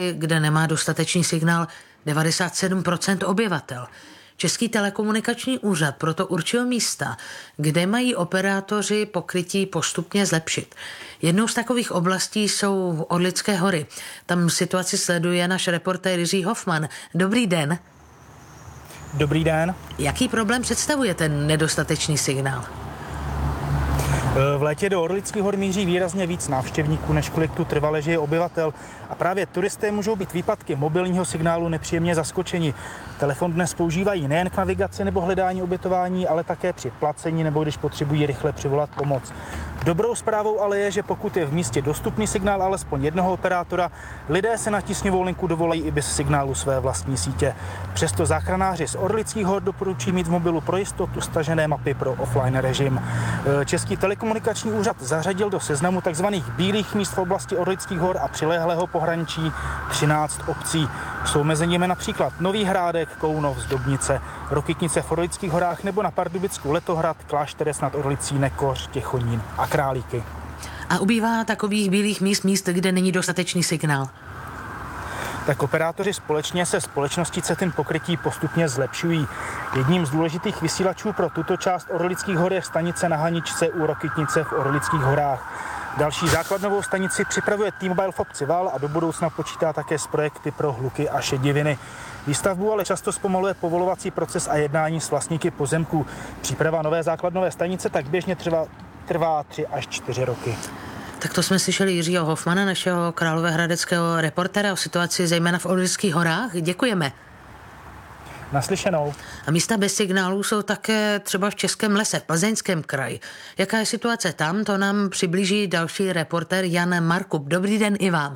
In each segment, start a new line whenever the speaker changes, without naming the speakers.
kde nemá dostatečný signál 97% obyvatel. Český telekomunikační úřad proto určil místa, kde mají operátoři pokrytí postupně zlepšit. Jednou z takových oblastí jsou Orlické hory. Tam situaci sleduje náš reportér Jiří Hofman. Dobrý den.
Dobrý den.
Jaký problém představuje ten nedostatečný signál?
V létě do Orlických hor míří výrazně víc návštěvníků, než kolik tu trvale žije obyvatel. A právě turisté můžou být výpadky mobilního signálu nepříjemně zaskočeni. Telefon dnes používají nejen k navigaci nebo hledání ubytování, ale také při placení nebo když potřebují rychle přivolat pomoc. Dobrou zprávou ale je, že pokud je v místě dostupný signál alespoň jednoho operátora, lidé se na tísňovou linku dovolají i bez signálu své vlastní sítě. Přesto záchranáři z Orlických hor doporučují mít v mobilu pro jistotu stažené mapy pro offline režim. Český telekomunikační úřad zařadil do seznamu tzv. Bílých míst v oblasti Orlických hor a přilehlého pohraničí 13 obcí. Jsou mezi nimi například Nový Hrádek, Kounov, Zdobnice, Rokytnice v Orlických horách nebo na Pardubicku Letohrad, Klášterec nad Orlicí, Nekoř, Těchonín a Králíky.
A ubývá takových bílých míst, kde není dostatečný signál?
Tak operátoři společně se společností CETIN pokrytí postupně zlepšují. Jedním z důležitých vysílačů pro tuto část Orlických hor je stanice na Haničce u Rokytnice v Orlických horách. Další základnovou stanici připravuje T-Mobile v obci Val a do budoucna počítá také s projekty pro hluky a šediviny. Výstavbu ale často zpomaluje povolovací proces a jednání s vlastníky pozemků. Příprava nové základnové stanice tak běžně trvá 3 až 4 roky.
Tak to jsme slyšeli Jiřího Hofmana, našeho královéhradeckého reportéra o situaci zejména v Orlických horách. Děkujeme.
Naslyšenou.
A místa bez signálů jsou také třeba v Českém lese, v Plzeňském kraji. Jaká je situace tam, to nám přiblíží další reportér Jan Markup. Dobrý den i vám.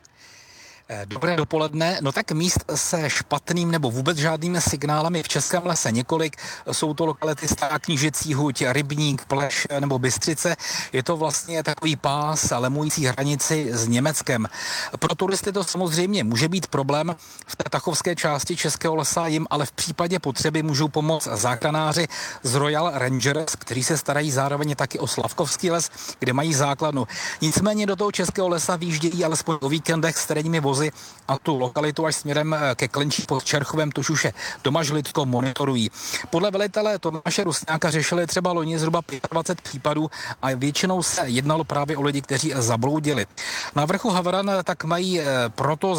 Dobré dopoledne. No tak míst se špatným nebo vůbec žádnými signálami v Českém lese několik. Jsou to lokality Stará Knížecí Huť, Rybník, Pleš nebo Bystřice. Je to vlastně takový pás lemující hranici s Německem. Pro turisty to samozřejmě může být problém v té tachovské části Českého lesa, jim ale v případě potřeby můžou pomoct záchranáři z Royal Rangers, kteří se starají zároveň taky o Slavkovský les, kde mají základnu. Nicméně do toho Českého lesa výjíždějí alespoň o víkendech s terénními vozy a tu lokalitu až směrem ke Klenčí pod Čerchovem Tušuše Domažlitko monitorují. Podle velitele Tomáše Rusňáka řešili třeba loni zhruba 25 případů a většinou se jednalo právě o lidi, kteří zabloudili. Na vrchu Havran tak mají proto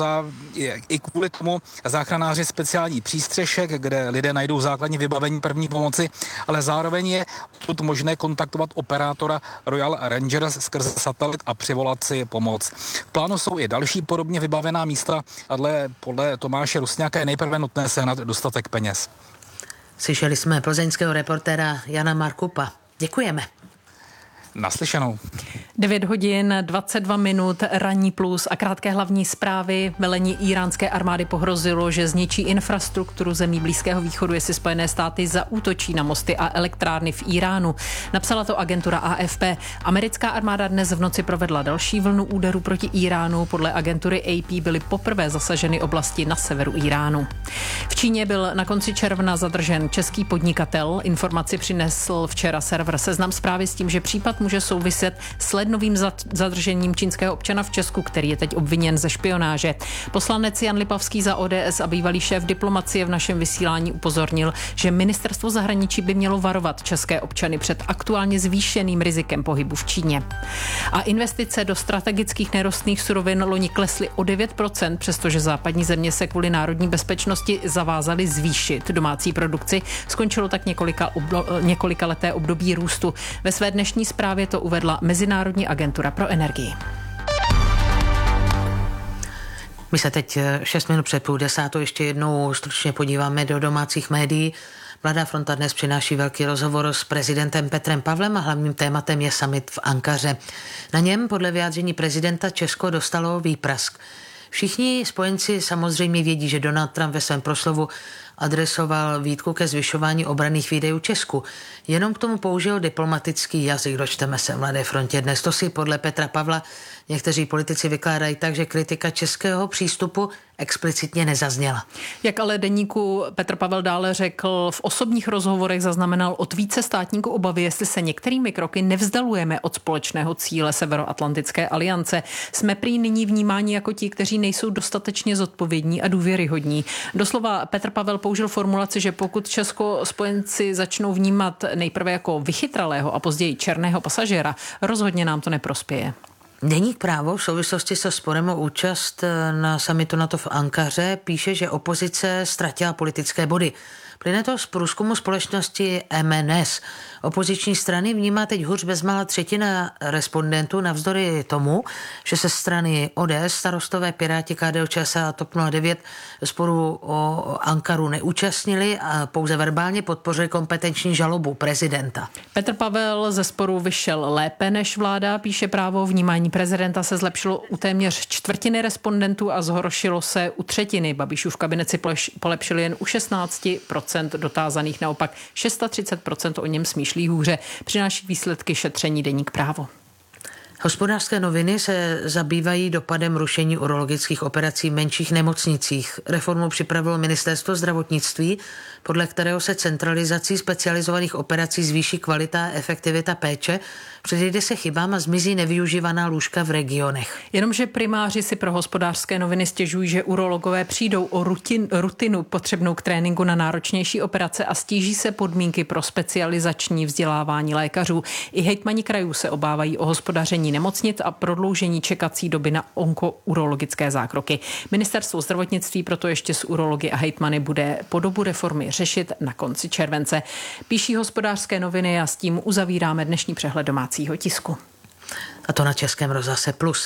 i kvůli tomu záchranáři speciální přístřešek, kde lidé najdou základní vybavení první pomoci, ale zároveň je тут možné kontaktovat operátora Royal Rangers skrze satelit a přivolat si pomoc. V plánu jsou i další podobně vybavená místa, ale podle Tomáše Rusňáka je nejprve nutné sehnat dostatek peněz.
Slyšeli jsme plzeňského reportéra Jana Markupa. Děkujeme.
Naslyšenou.
9 hodin, 22 minut, ranní plus a krátké hlavní zprávy. Velení íránské armády pohrozilo, že zničí infrastrukturu zemí Blízkého východu, jestli Spojené státy zaútočí na mosty a elektrárny v Iránu. Napsala to agentura AFP. Americká armáda dnes v noci provedla další vlnu úderů proti Iránu. Podle agentury AP byly poprvé zasaženy oblasti na severu Iránu. V Číně byl na konci června zadržen český podnikatel. Informaci přinesl včera server Seznam Zprávy s tím, že případ může souviset s lednovým zadržením čínského občana v Česku, který je teď obviněn ze špionáže. Poslanec Jan Lipavský za ODS a bývalý šéf diplomacie v našem vysílání upozornil, že ministerstvo zahraničí by mělo varovat české občany před aktuálně zvýšeným rizikem pohybu v Číně. A investice do strategických nerostných surovin loni klesly o 9%, přestože západní země se kvůli národní bezpečnosti zavázaly zvýšit domácí produkci. Skončilo tak několikaleté období růstu. Ve své dnešní zprávě to uvedla Mezinárodní agentura pro energii.
My se teď 6 minut před 9:30 ještě jednou stručně podíváme do domácích médií. Mladá fronta dnes přináší velký rozhovor s prezidentem Petrem Pavlem a hlavním tématem je summit v Ankaře. Na něm podle vyjádření prezidenta Česko dostalo výprask. Všichni spojenci samozřejmě vědí, že Donald Trump ve svém proslovu adresoval výtku ke zvyšování obranných výdajů Česku. Jenom k tomu použil diplomatický jazyk, dočteme se v Mladé frontě dnes. To si podle Petra Pavla někteří politici vykládají tak, že kritika českého přístupu explicitně nezazněla.
Jak ale deníku Petr Pavel dále řekl, v osobních rozhovorech zaznamenal od více státníků obavy, jestli se některými kroky nevzdalujeme od společného cíle Severoatlantické aliance. Jsme prý nyní vnímáni jako ti, kteří nejsou dostatečně zodpovědní a důvěryhodní. Doslova Petr Pavel použil formulaci, že pokud Česko spojenci začnou vnímat nejprve jako vychytralého a později černého pasažéra, rozhodně nám to neprospěje.
Deník Právo v souvislosti se sporem o účast na summitu NATO v Ankaře píše, že opozice ztratila politické body. Plyne to z průzkumu společnosti MNS. Opoziční strany vnímá teď hůř bezmála třetina respondentů navzdory tomu, že se strany ODS, Starostové, Piráti, KDU-ČSL a TOP 09 sporu o Ankaru neúčastnili a pouze verbálně podpořili kompetenční žalobu prezidenta.
Petr Pavel ze sporu vyšel lépe než vláda, píše Právo. Vnímání prezidenta se zlepšilo u téměř čtvrtiny respondentů a zhoršilo se u třetiny. Babišův kabinet si polepšil jen u 16% dotázaných, naopak 630% o něm smýšlí hůře. Přináší výsledky šetření deník Právo.
Hospodářské noviny se zabývají dopadem rušení urologických operací v menších nemocnicích. Reformu připravilo ministerstvo zdravotnictví, podle kterého se centralizací specializovaných operací zvýší kvalita a efektivita péče, předejde se chybám a zmizí nevyužívaná lůžka v regionech.
Jenomže primáři si pro Hospodářské noviny stěžují, že urologové přijdou o rutinu potřebnou k tréninku na náročnější operace a stíží se podmínky pro specializační vzdělávání lékařů. I hejtmani krajů se obávají o hospodaření nemocnic a prodloužení čekací doby na onkourologické zákroky. Ministerstvo zdravotnictví proto ještě s urology a hejtmany bude podobu reformy řešit na konci července. Píší Hospodářské noviny a s tím uzavíráme dnešní přehled domácího tisku.
A to na Českém rozhlase Plus.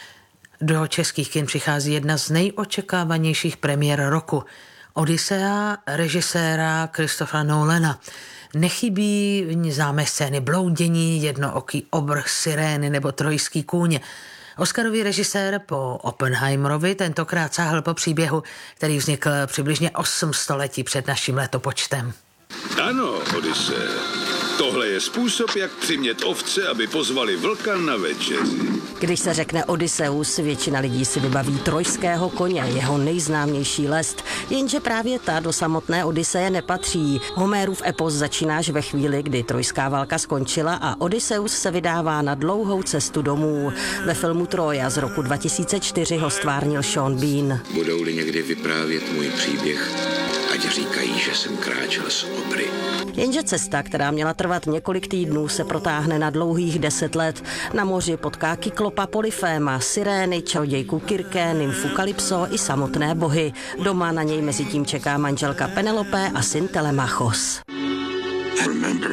Do českých kin přichází jedna z nejočekávanějších premiér roku. Odyssea režiséra Christophera Nolana. Nechybí známé scény bloudění, jednooký obr, sirény nebo trojský kůň. Oscarový režisér po Oppenheimerovi tentokrát sáhl po příběhu, který vznikl přibližně 8 století před naším letopočtem.
Ano, Odyssea. Tohle je způsob, jak přimět ovce, aby pozvali vlka na večeři.
Když se řekne Odysseus, většina lidí si vybaví trojského koně, jeho nejznámější lest, jenže právě ta do samotné Odysseje nepatří. Homérův epos začíná až ve chvíli, kdy trojská válka skončila a Odysseus se vydává na dlouhou cestu domů. Ve filmu Troja z roku 2004 ho stvárnil Sean Bean.
Budou-li někdy vyprávět můj příběh, ať říkají, že jsem kráčel s obry.
Jenže cesta, která měla trvat několik týdnů, se protáhne na dlouhých 10 let. Na moři potká Kyklopa Polyféma, sirény, čarodějku Kyrké, nymfu Kalypso i samotné bohy. Doma na něj mezitím čeká manželka Penelope a syn Telemachos.
And remember,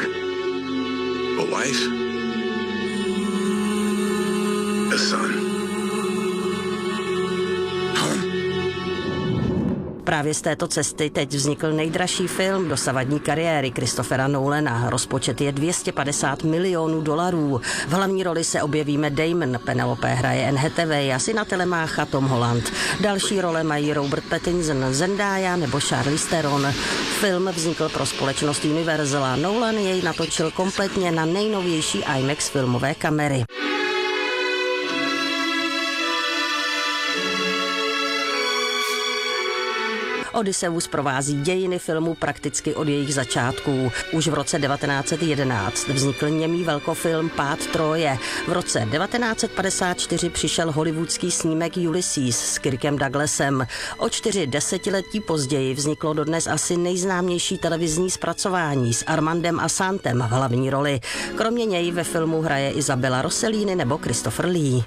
a wife, a son.
Právě z této cesty teď vznikl nejdražší film dosavadní kariéry Christophera Nolana. Rozpočet je $250 milionů. V hlavní roli se objeví Matt Damon, Penelope hraje Anne Hathaway a syna Telemácha Tom Holland. Další role mají Robert Pattinson, Zendaya nebo Charlize Theron. Film vznikl pro společnost Universal a Nolan jej natočil kompletně na nejnovější IMAX filmové kamery. Odysseus provází dějiny filmu prakticky od jejich začátků. Už v roce 1911 vznikl němý velkofilm Pád Troje. V roce 1954 přišel hollywoodský snímek Ulysses s Kirkem Douglasem. O 4 desetiletí později vzniklo dodnes asi nejznámější televizní zpracování s Armandem Asantem v hlavní roli. Kromě něj ve filmu hraje Isabella Rossellini nebo Christopher Lee.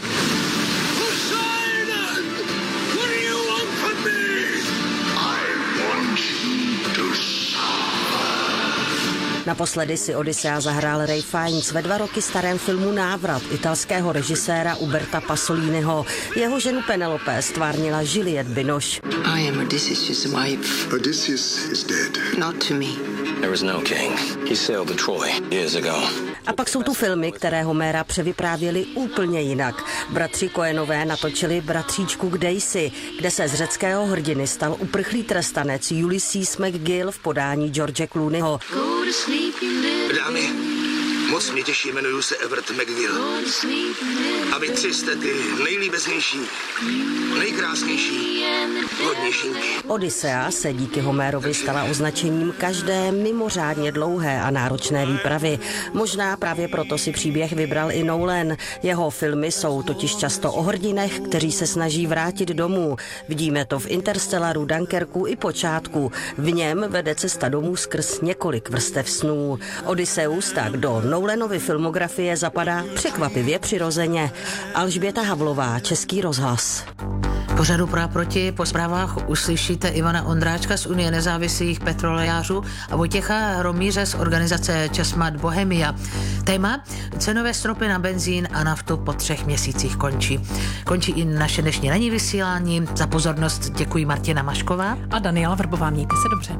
Naposledy si Odyssea zahrál Ray Fiennes ve 2 roky starém filmu Návrat italského režiséra Uberta Pasoliniho. Jeho ženu Penelope stvárnila Juliette Binoche.
I am Odysseus' wife.
Odysseus is dead.
Not to me.
There was no king. He sailed to Troy years ago.
A pak jsou tu filmy, které Homéra převyprávěly úplně jinak. Bratři Coenové natočili Bratříčku k Daisy, kde se z řeckého hrdiny stal uprchlý trestanec Ulysses McGill v podání George Clooneyho.
Dámy, moc mě těší, jmenuji se Everett McGill. A vy tři jste ty nejlíbeznější, nejkrásnější, hodnějšinky.
Odyssea se díky Homérovi stala označením každé mimořádně dlouhé a náročné výpravy. Možná právě proto si příběh vybral i Nolan. Jeho filmy jsou totiž často o hrdinech, kteří se snaží vrátit domů. Vidíme to v Interstellaru, Dunkerku i Počátku. V něm vede cesta domů skrz několik vrstev snů. Odysseus tak do Nolanovy filmografie zapadá překvapivě přirozeně. Alžběta Havlová, Český rozhlas.
Pořadu Pro a proti po zprávách uslyšíte Ivana Ondráčka z Unie nezávislých petrolejářů a Vojtěcha Romíře z organizace Česmat Bohemia. Téma: cenové stropy na benzín a naftu po 3 měsících končí. Končí i naše dnešní ranní vysílání. Za pozornost děkuji Martina Mašková
a Daniela Vrbová. Mějte se dobře.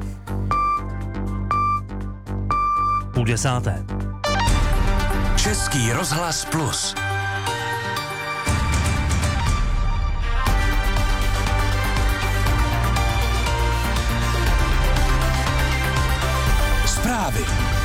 9:30. Český rozhlas Plus. Zprávy.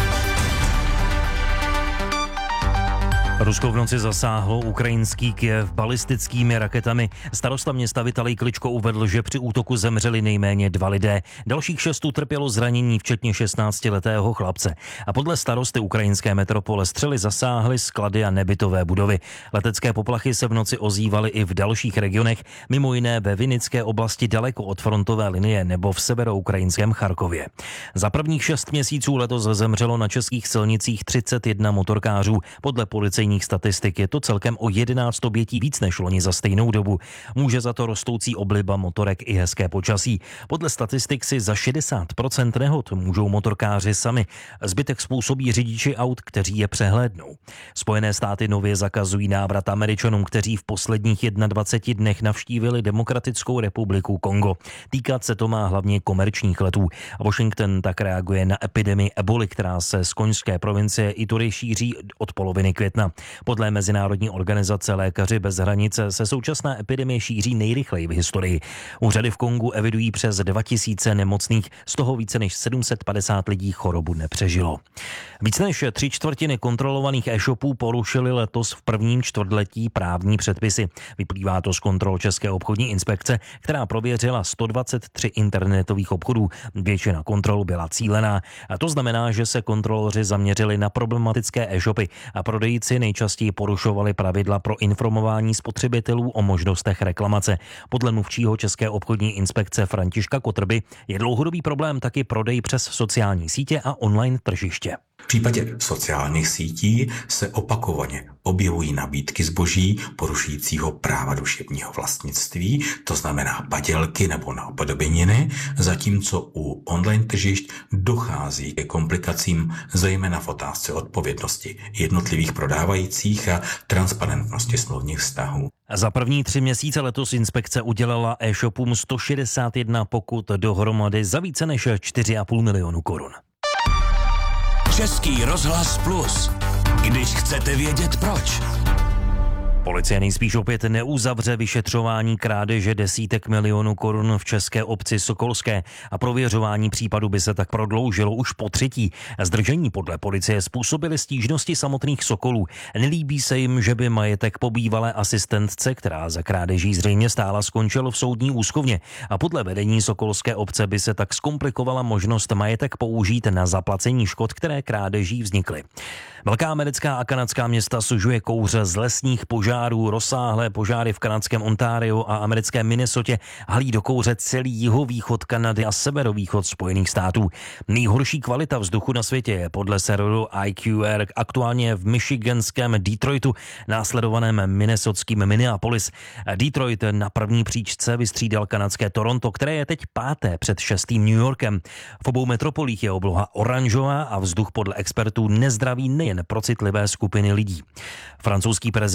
Rusko v noci zasáhlo ukrajinský Kyjev balistickými raketami. Starosta města Vitalij Kličko uvedl, že při útoku zemřeli nejméně 2 lidé. Dalších 6 utrpělo zranění, včetně 16letého chlapce. A podle starosty ukrajinské metropole střely zasáhly sklady a nebytové budovy. Letecké poplachy se v noci ozývaly i v dalších regionech, mimo jiné ve Vinické oblasti daleko od frontové linie nebo v severoukrajinském Charkově. Za prvních 6 měsíců letos zemřelo na českých silnicích 31 motorkářů. Podle policejní statistik je to celkem o 11 obětí víc než loni za stejnou dobu. Může za to rostoucí obliba motorek i hezké počasí. Podle statistik si za 60% nehod můžou motorkáři sami. Zbytek způsobí řidiči aut, kteří je přehlédnou. Spojené státy nově zakazují návrat Američanům, kteří v posledních 21 dnech navštívili Demokratickou republiku Kongo. Týkat se to má hlavně komerčních letů. Washington tak reaguje na epidemii eboli, která se z konžské provincie Ituri šíří od poloviny května. Podle Mezinárodní organizace Lékaři bez hranice se současná epidemie šíří nejrychleji v historii. Úřady v Kongu evidují přes 2000 nemocných, z toho více než 750 lidí chorobu nepřežilo. Víc než 3/4 kontrolovaných e-shopů porušily letos v prvním čtvrtletí právní předpisy. Vyplývá to z kontrol České obchodní inspekce, která prověřila 123 internetových obchodů. Většina kontrol byla cílená. A to znamená, že se kontroloři zaměřili na problematické e-shopy a prodejci nejčastěji porušovali pravidla pro informování spotřebitelů o možnostech reklamace. Podle mluvčího České obchodní inspekce Františka Kotrby je dlouhodobý problém taky prodej přes sociální sítě a online tržiště.
V případě sociálních sítí se opakovaně objevují nabídky zboží porušujícího práva duševního vlastnictví, to znamená padělky nebo napodobeniny, zatímco u online tržišť dochází ke komplikacím, zejména v otázce odpovědnosti jednotlivých prodávajících a transparentnosti smluvních vztahů.
Za první 3 měsíce letos inspekce udělala e-shopům 161 pokut dohromady za více než 4,5 milionu korun.
Český rozhlas Plus. Když chcete vědět proč.
Policie nejspíš opět neuzavře vyšetřování krádeže desítek milionů korun v české obci Sokolské a prověřování případu by se tak prodloužilo už po 3. Zdržení podle policie způsobily stížnosti samotných Sokolů. Nelíbí se jim, že by majetek po bývalé asistentce, která za krádeží zřejmě stála, skončil v soudní úschovně a podle vedení Sokolské obce by se tak zkomplikovala možnost majetek použít na zaplacení škod, které krádeží vznikly. Velká americká a kanadská města sužuje kouře z lesních požárů. Rozsáhlé požáry v kanadském Ontáriu a americkém Minnesotě halí do kouře celý jihovýchod Kanady a severovýchod Spojených států. Nejhorší kvalita vzduchu na světě je podle serveru IQR aktuálně v michiganském Detroitu, následovaném minnesotským Minneapolis. Detroit na první příčce vystřídal kanadské Toronto, které je teď 5. před 6. New Yorkem. V obou metropolích je obloha oranžová a vzduch podle expertů nezdravý nejen pro citlivé skupiny lidí. Francouzský prezident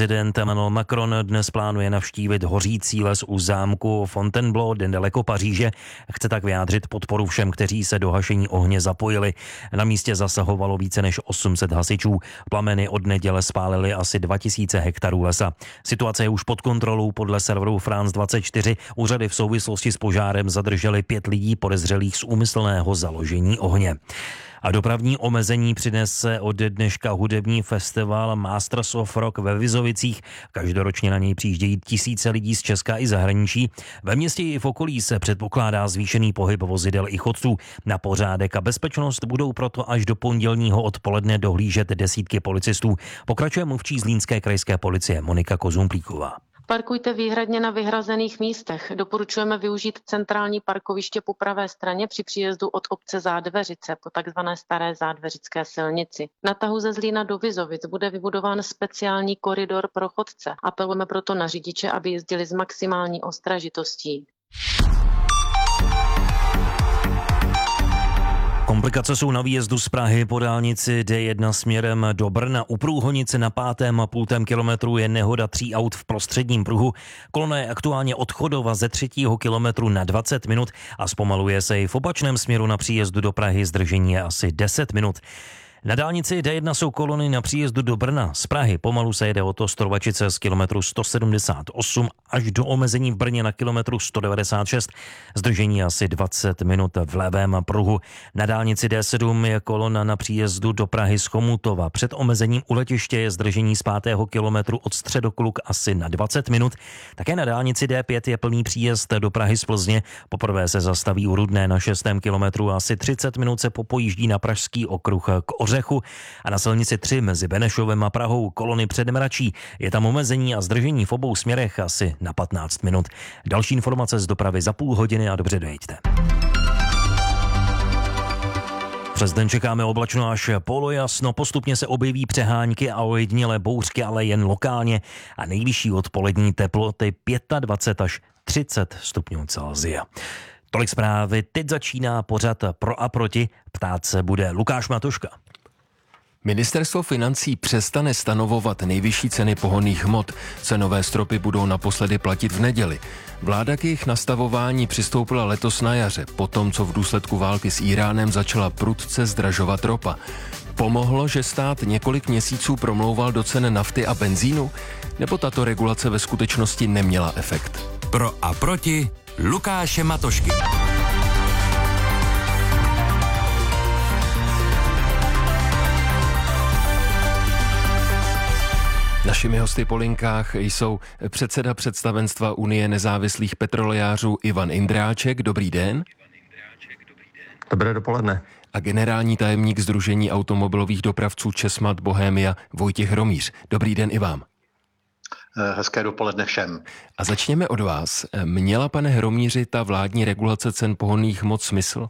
Emmanuel Macron dnes plánuje navštívit hořící les u zámku Fontainebleau, nedaleko Paříže. Chce tak vyjádřit podporu všem, kteří se do hašení ohně zapojili. Na místě zasahovalo více než 800 hasičů. Plameny od neděle spálily asi 2000 hektarů lesa. Situace je už pod kontrolou. Podle serveru France 24 úřady v souvislosti s požárem zadrželi 5 lidí podezřelých z úmyslného založení ohně. A dopravní omezení přinese od dneška hudební festival Masters of Rock ve Vizovicích. Každoročně na něj přijíždějí tisíce lidí z Česka i zahraničí. Ve městě i v okolí se předpokládá zvýšený pohyb vozidel i chodců. Na pořádek a bezpečnost budou proto až do pondělního odpoledne dohlížet desítky policistů. Pokračuje mluvčí zlínské krajské policie Monika Kozumplíková.
Parkujte výhradně na vyhrazených místech. Doporučujeme využít centrální parkoviště po pravé straně při příjezdu od obce Zádveřice po takzvané staré zádveřické silnici. Na tahu ze Zlína do Vizovic bude vybudován speciální koridor pro chodce. Apelujeme proto na řidiče, aby jezdili s maximální ostražitostí.
Komplikace jsou na výjezdu z Prahy po dálnici D1 směrem do Brna. U průhonice na 5,5 kilometru je nehoda 3 aut v prostředním pruhu. Kolona je aktuálně odchodova ze 3. kilometru na 20 minut a zpomaluje se i v opačném směru na příjezdu do Prahy. Zdržení je asi 10 minut. Na dálnici D1 jsou kolony na příjezdu do Brna. Z Prahy pomalu se jede od Ostrovačice z kilometru 178 až do omezení v Brně na kilometru 196. Zdržení asi 20 minut v levém pruhu. Na dálnici D7 je kolona na příjezdu do Prahy z Chomutova. Před omezením u letiště je zdržení z 5. kilometru od Středokluk asi na 20 minut. Také na dálnici D5 je plný příjezd do Prahy z Plzně. Poprvé se zastaví u Rudné na 6. kilometru. Asi 30 minut se popojíždí na Pražský okruh k Ořechu a na silnici 3 mezi Benešovem a Prahou kolony před Mračí. Je tam omezení a zdržení v obou směrech asi na 15 minut. Další informace z dopravy za půl hodiny a dobře dojeďte. Přes den čekáme oblačno až polojasno, postupně se objeví přehánky a ojedinělé bouřky, ale jen lokálně a nejvyšší odpolední teploty 25 až 30 stupňů Celsia. Tolik zprávy, teď začíná pořad Pro a proti, ptát se bude Lukáš Matoška.
Ministerstvo financí přestane stanovovat nejvyšší ceny pohonných hmot. Cenové stropy budou naposledy platit v neděli. Vláda k jejich nastavování přistoupila letos na jaře, potom co v důsledku války s Íránem začala prudce zdražovat ropa. Pomohlo, že stát několik měsíců promlouval do cen nafty a benzínu? Nebo tato regulace ve skutečnosti neměla efekt?
Pro a proti Lukáše Matošky.
Našimi hosty po linkách jsou předseda představenstva Unie nezávislých petrolejářů Ivan Indráček. Dobrý den.
Dobré dopoledne.
A generální tajemník Sdružení automobilových dopravců Česmad Bohemia Vojtěch Hromýř. Dobrý den i vám.
Hezké dopoledne všem.
A začněme od vás. Měla, pane Hromýři, ta vládní regulace cen pohonných hmot smysl?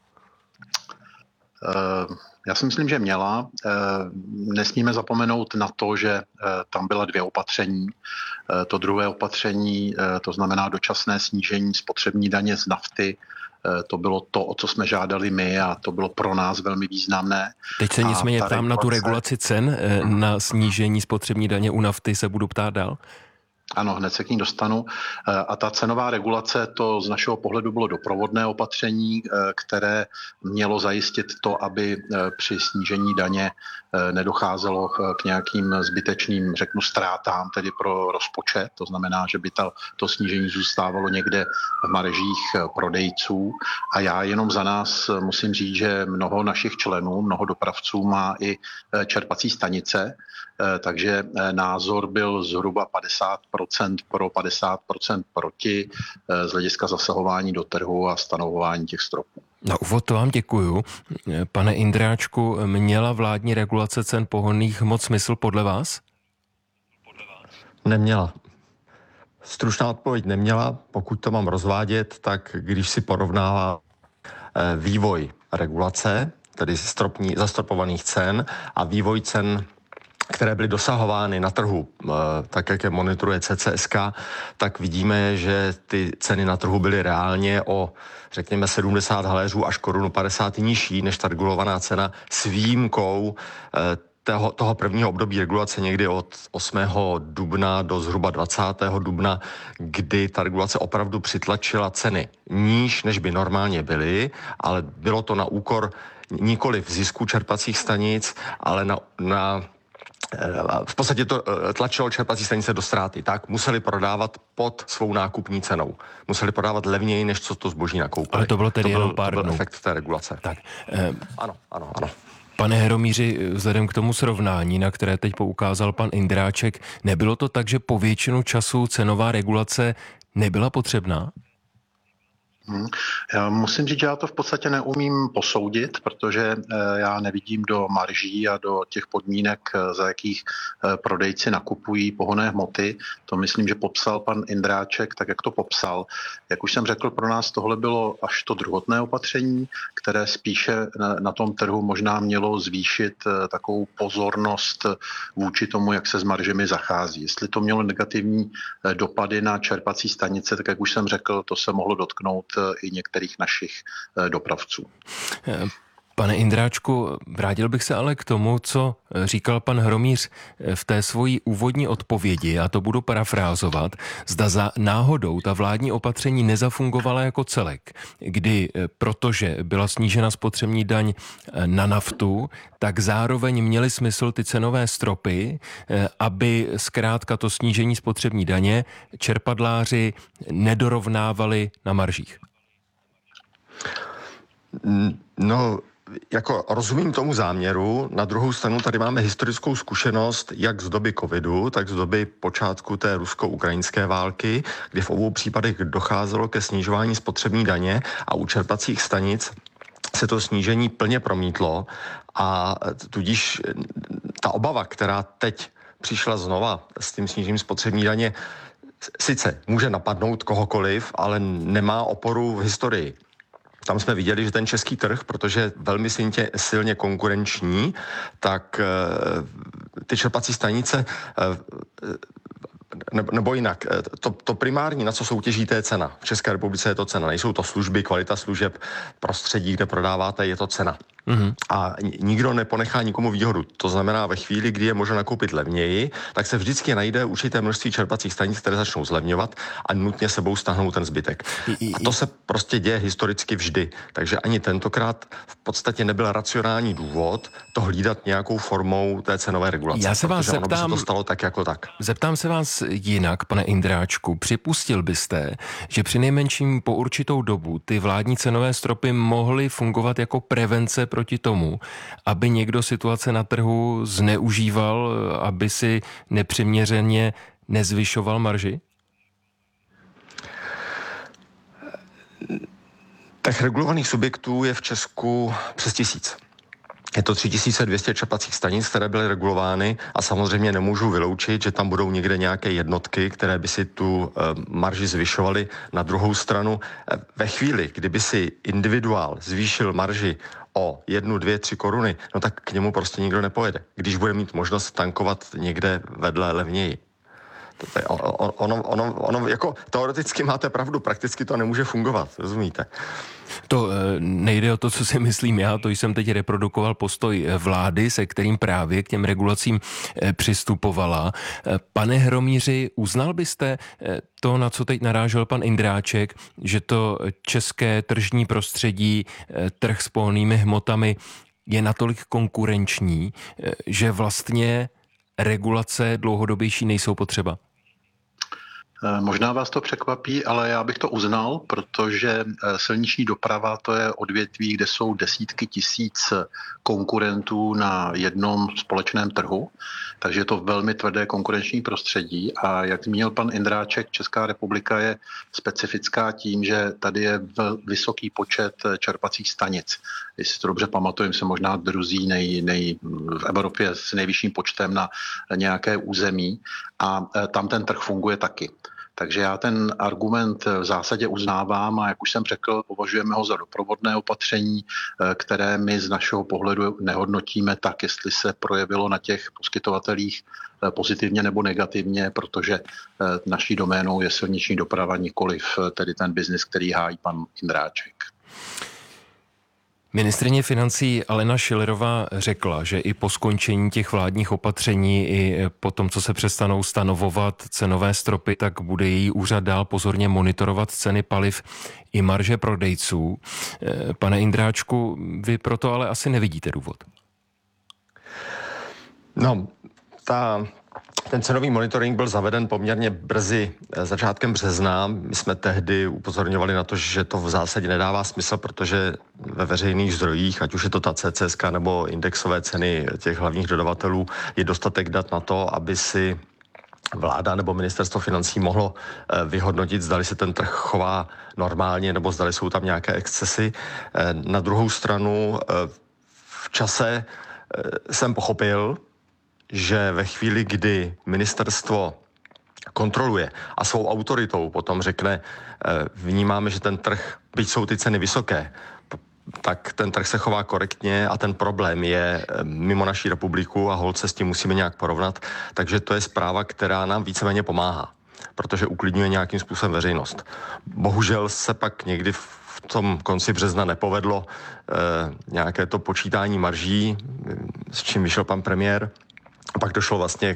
Já si myslím, že měla. Nesmíme zapomenout na to, že tam byla 2 opatření. To druhé opatření, to znamená dočasné snížení spotřební daně z nafty, to bylo to, o co jsme žádali my a to bylo pro nás velmi významné.
Teď se nicméně ptám na tu regulaci cen, na snížení spotřební daně u nafty se budu ptát dál.
Ano, hned se k ní dostanu. A ta cenová regulace, to z našeho pohledu bylo doprovodné opatření, které mělo zajistit to, aby při snížení daně nedocházelo k nějakým zbytečným, ztrátám, tedy pro rozpočet. To znamená, že by to snížení zůstávalo někde v maržích prodejců. A já jenom za nás musím říct, že mnoho našich členů, mnoho dopravců má i čerpací stanice, takže názor byl zhruba 50% pro, 50% proti z hlediska zasahování do trhu a stanovování těch stropů.
Na úvod to vám děkuju. Pane Indráčku, měla vládní regulace cen pohonných hmot smysl podle vás?
Neměla. Stručná odpověď neměla. Pokud to mám rozvádět, tak když si porovnává vývoj regulace, tedy zastropovaných cen a vývoj cen, které byly dosahovány na trhu, tak jak je monitoruje CCSK, tak vidíme, že ty ceny na trhu byly reálně o, řekněme, 70 haléřů až korunu 50 nižší než ta regulovaná cena s výjimkou
toho prvního období regulace někdy od 8. dubna do zhruba 20. dubna, kdy ta regulace opravdu přitlačila ceny níž, než by normálně byly, ale bylo to na úkor nikoli v zisku čerpacích stanic, ale v podstatě to tlačilo čerpací stanice do ztráty. Tak museli prodávat pod svou nákupní cenou. Museli prodávat levněji, než co to zboží nakoupili.
Ale to bylo tedy jenom pár dnů.
To byl efekt té regulace.
Tak.
Ano.
Pane Heromíři, vzhledem k tomu srovnání, na které teď poukázal pan Indráček, nebylo to tak, že po většinu času cenová regulace nebyla potřebná?
Já musím říct, že já to v podstatě neumím posoudit, protože já nevidím do marží a do těch podmínek, za jakých prodejci nakupují pohonné hmoty. To myslím, že popsal pan Indráček tak, jak to popsal. Jak už jsem řekl, pro nás tohle bylo až to druhotné opatření, které spíše na tom trhu možná mělo zvýšit takovou pozornost vůči tomu, jak se s maržemi zachází. Jestli to mělo negativní dopady na čerpací stanice, tak jak už jsem řekl, to se mohlo dotknout i některých našich dopravců.
Pane Indráčku, vrátil bych se ale k tomu, co říkal pan Hromíř v té svojí úvodní odpovědi, a to budu parafrázovat, zda za náhodou ta vládní opatření nezafungovala jako celek, kdy protože byla snížena spotřební daň na naftu, tak zároveň měly smysl ty cenové stropy, aby zkrátka to snížení spotřební daně čerpadláři nedorovnávali na maržích.
No, jako rozumím tomu záměru, na druhou stranu tady máme historickou zkušenost jak z doby covidu, tak z doby počátku té rusko-ukrajinské války, kdy v obou případech docházelo ke snižování spotřební daně a u čerpacích stanic se to snížení plně promítlo a tudíž ta obava, která teď přišla znova s tím snížením spotřební daně, sice může napadnout kohokoliv, ale nemá oporu v historii. Tam jsme viděli, že ten český trh, protože je velmi silně konkurenční, tak ty čerpací stanice, nebo jinak, to primární, na co soutěží, to je cena. V České republice je to cena. Nejsou to služby, kvalita služeb, prostředí, kde prodáváte, je to cena. Mm-hmm. A nikdo neponechá nikomu výhodu. To znamená, ve chvíli, kdy je možno nakoupit levněji, tak se vždycky najde určité množství čerpacích stanic, které začnou zlevňovat a nutně sebou stáhnou ten zbytek. A to se prostě děje historicky vždy. Takže ani tentokrát v podstatě nebyl racionální důvod to hlídat nějakou formou té cenové regulace.
Já se vás zeptám,
ono by se to stalo tak jako tak.
Zeptám se vás jinak, pane Indráčku. Připustil byste, že přinejmenším po určitou dobu ty vládní cenové stropy mohly fungovat jako prevence proti tomu, aby někdo situace na trhu zneužíval, aby si nepřiměřeně nezvyšoval marži?
Tak regulovaných subjektů je v Česku přes 1000. Je to 3200 čerpacích stanic, které byly regulovány a samozřejmě nemůžu vyloučit, že tam budou někde nějaké jednotky, které by si tu marži zvyšovaly. Na druhou stranu, ve chvíli, kdyby si individuál zvýšil marži o 1, 2, 3 koruny, no tak k němu prostě nikdo nepojede, když bude mít možnost tankovat někde vedle levněji. Ono jako teoreticky máte pravdu, prakticky to nemůže fungovat, rozumíte?
To nejde o to, co si myslím já, to jsem teď reprodukoval postoj vlády, se kterým právě k těm regulacím přistupovala. Pane Hromíři, uznal byste to, na co teď narážel pan Indráček, že to české tržní prostředí, trh s pohonnými hmotami je natolik konkurenční, že vlastně regulace dlouhodobější nejsou potřeba?
Možná vás to překvapí, ale já bych to uznal, protože silniční doprava to je odvětví, kde jsou desítky tisíc konkurentů na jednom společném trhu, takže je to velmi tvrdé konkurenční prostředí a jak zmínil pan Indráček, Česká republika je specifická tím, že tady je vysoký počet čerpacích stanic. Jestli to dobře pamatujeme, se možná druzí v Evropě s nejvyšším počtem na nějaké území a tam ten trh funguje taky. Takže já ten argument v zásadě uznávám a jak už jsem řekl, považujeme ho za doprovodné opatření, které my z našeho pohledu nehodnotíme tak, jestli se projevilo na těch poskytovatelích pozitivně nebo negativně, protože naší doménou je silniční doprava, nikoliv tedy ten biznis, který hájí pan Indráček.
Ministryně financí Alena Schillerová řekla, že i po skončení těch vládních opatření, i po tom, co se přestanou stanovovat cenové stropy, tak bude její úřad dál pozorně monitorovat ceny paliv i marže prodejců. Pane Indráčku, vy proto ale asi nevidíte důvod.
No, ten cenový monitoring byl zaveden poměrně brzy začátkem března. My jsme tehdy upozorňovali na to, že to v zásadě nedává smysl, protože ve veřejných zdrojích, ať už je to ta CCSK nebo indexové ceny těch hlavních dodavatelů, je dostatek dat na to, aby si vláda nebo ministerstvo financí mohlo vyhodnotit, zdali se ten trh chová normálně nebo zdali jsou tam nějaké excesy. Na druhou stranu v čase jsem pochopil, že ve chvíli, kdy ministerstvo kontroluje a svou autoritou potom řekne, vnímáme, že ten trh, byť jsou ty ceny vysoké, tak ten trh se chová korektně a ten problém je mimo naší republiku a holt se s tím musíme nějak porovnat. Takže to je zpráva, která nám víceméně pomáhá, protože uklidňuje nějakým způsobem veřejnost. Bohužel se pak někdy v tom konci března nepovedlo nějaké to počítání marží, s čím vyšel pan premiér. A pak došlo vlastně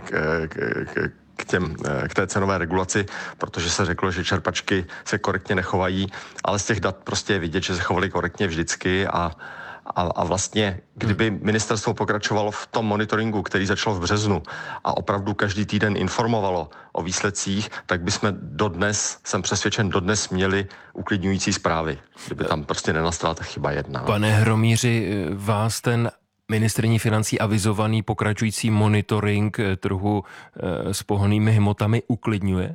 k té cenové regulaci, protože se řeklo, že čerpačky se korektně nechovají, ale z těch dat prostě je vidět, že se chovaly korektně vždycky a vlastně, kdyby ministerstvo pokračovalo v tom monitoringu, který začal v březnu a opravdu každý týden informovalo o výsledcích, tak bychom jsem přesvědčen, dodnes měli uklidňující zprávy, kdyby tam prostě nenastala ta chyba jedna.
Pane Hromýři, vás ten ministryní financí avizovaný pokračující monitoring trhu s pohonnými hmotami uklidňuje?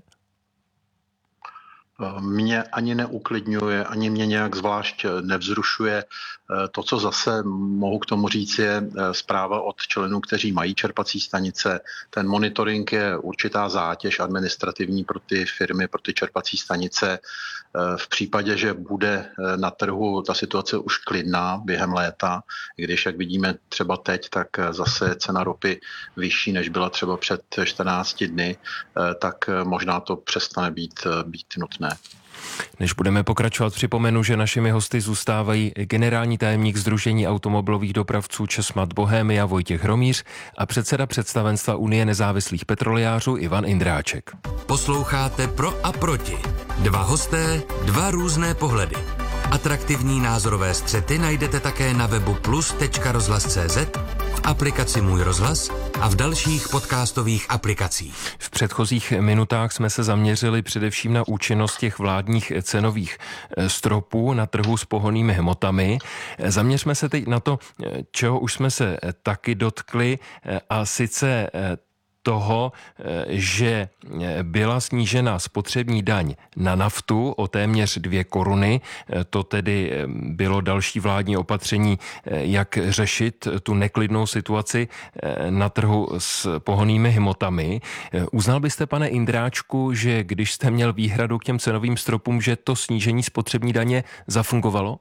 Mě ani neuklidňuje, ani mě nějak zvlášť nevzrušuje. To, co zase mohu k tomu říct, je zpráva od členů, kteří mají čerpací stanice. Ten monitoring je určitá zátěž administrativní pro ty firmy, pro ty čerpací stanice. V případě, že bude na trhu ta situace už klidná během léta, když, jak vidíme třeba teď, tak zase je cena ropy vyšší, než byla třeba před 14 dny, tak možná to přestane být nutné.
Než budeme pokračovat, připomenu, že našimi hosty zůstávají generální tajemník Sdružení automobilových dopravců Česmat Bohémia Vojtěch Hromýř a předseda představenstva Unie nezávislých petroliářů Ivan Indráček.
Posloucháte Pro a proti. Dva hosté, dva různé pohledy. Atraktivní názorové střety najdete také na webu plus.rozhlas.cz, v aplikaci Můj rozhlas a v dalších podcastových aplikacích.
V předchozích minutách jsme se zaměřili především na účinnost těch vládních cenových stropů na trhu s pohonnými hmotami. Zaměřme se teď na to, čeho už jsme se taky dotkli, a sice toho, že byla snížena spotřební daň na naftu o téměř 2 koruny. To tedy bylo další vládní opatření, jak řešit tu neklidnou situaci na trhu s pohonnými hmotami. Uznal byste, pane Indráčku, že když jste měl výhradu k těm cenovým stropům, že to snížení spotřební daně zafungovalo?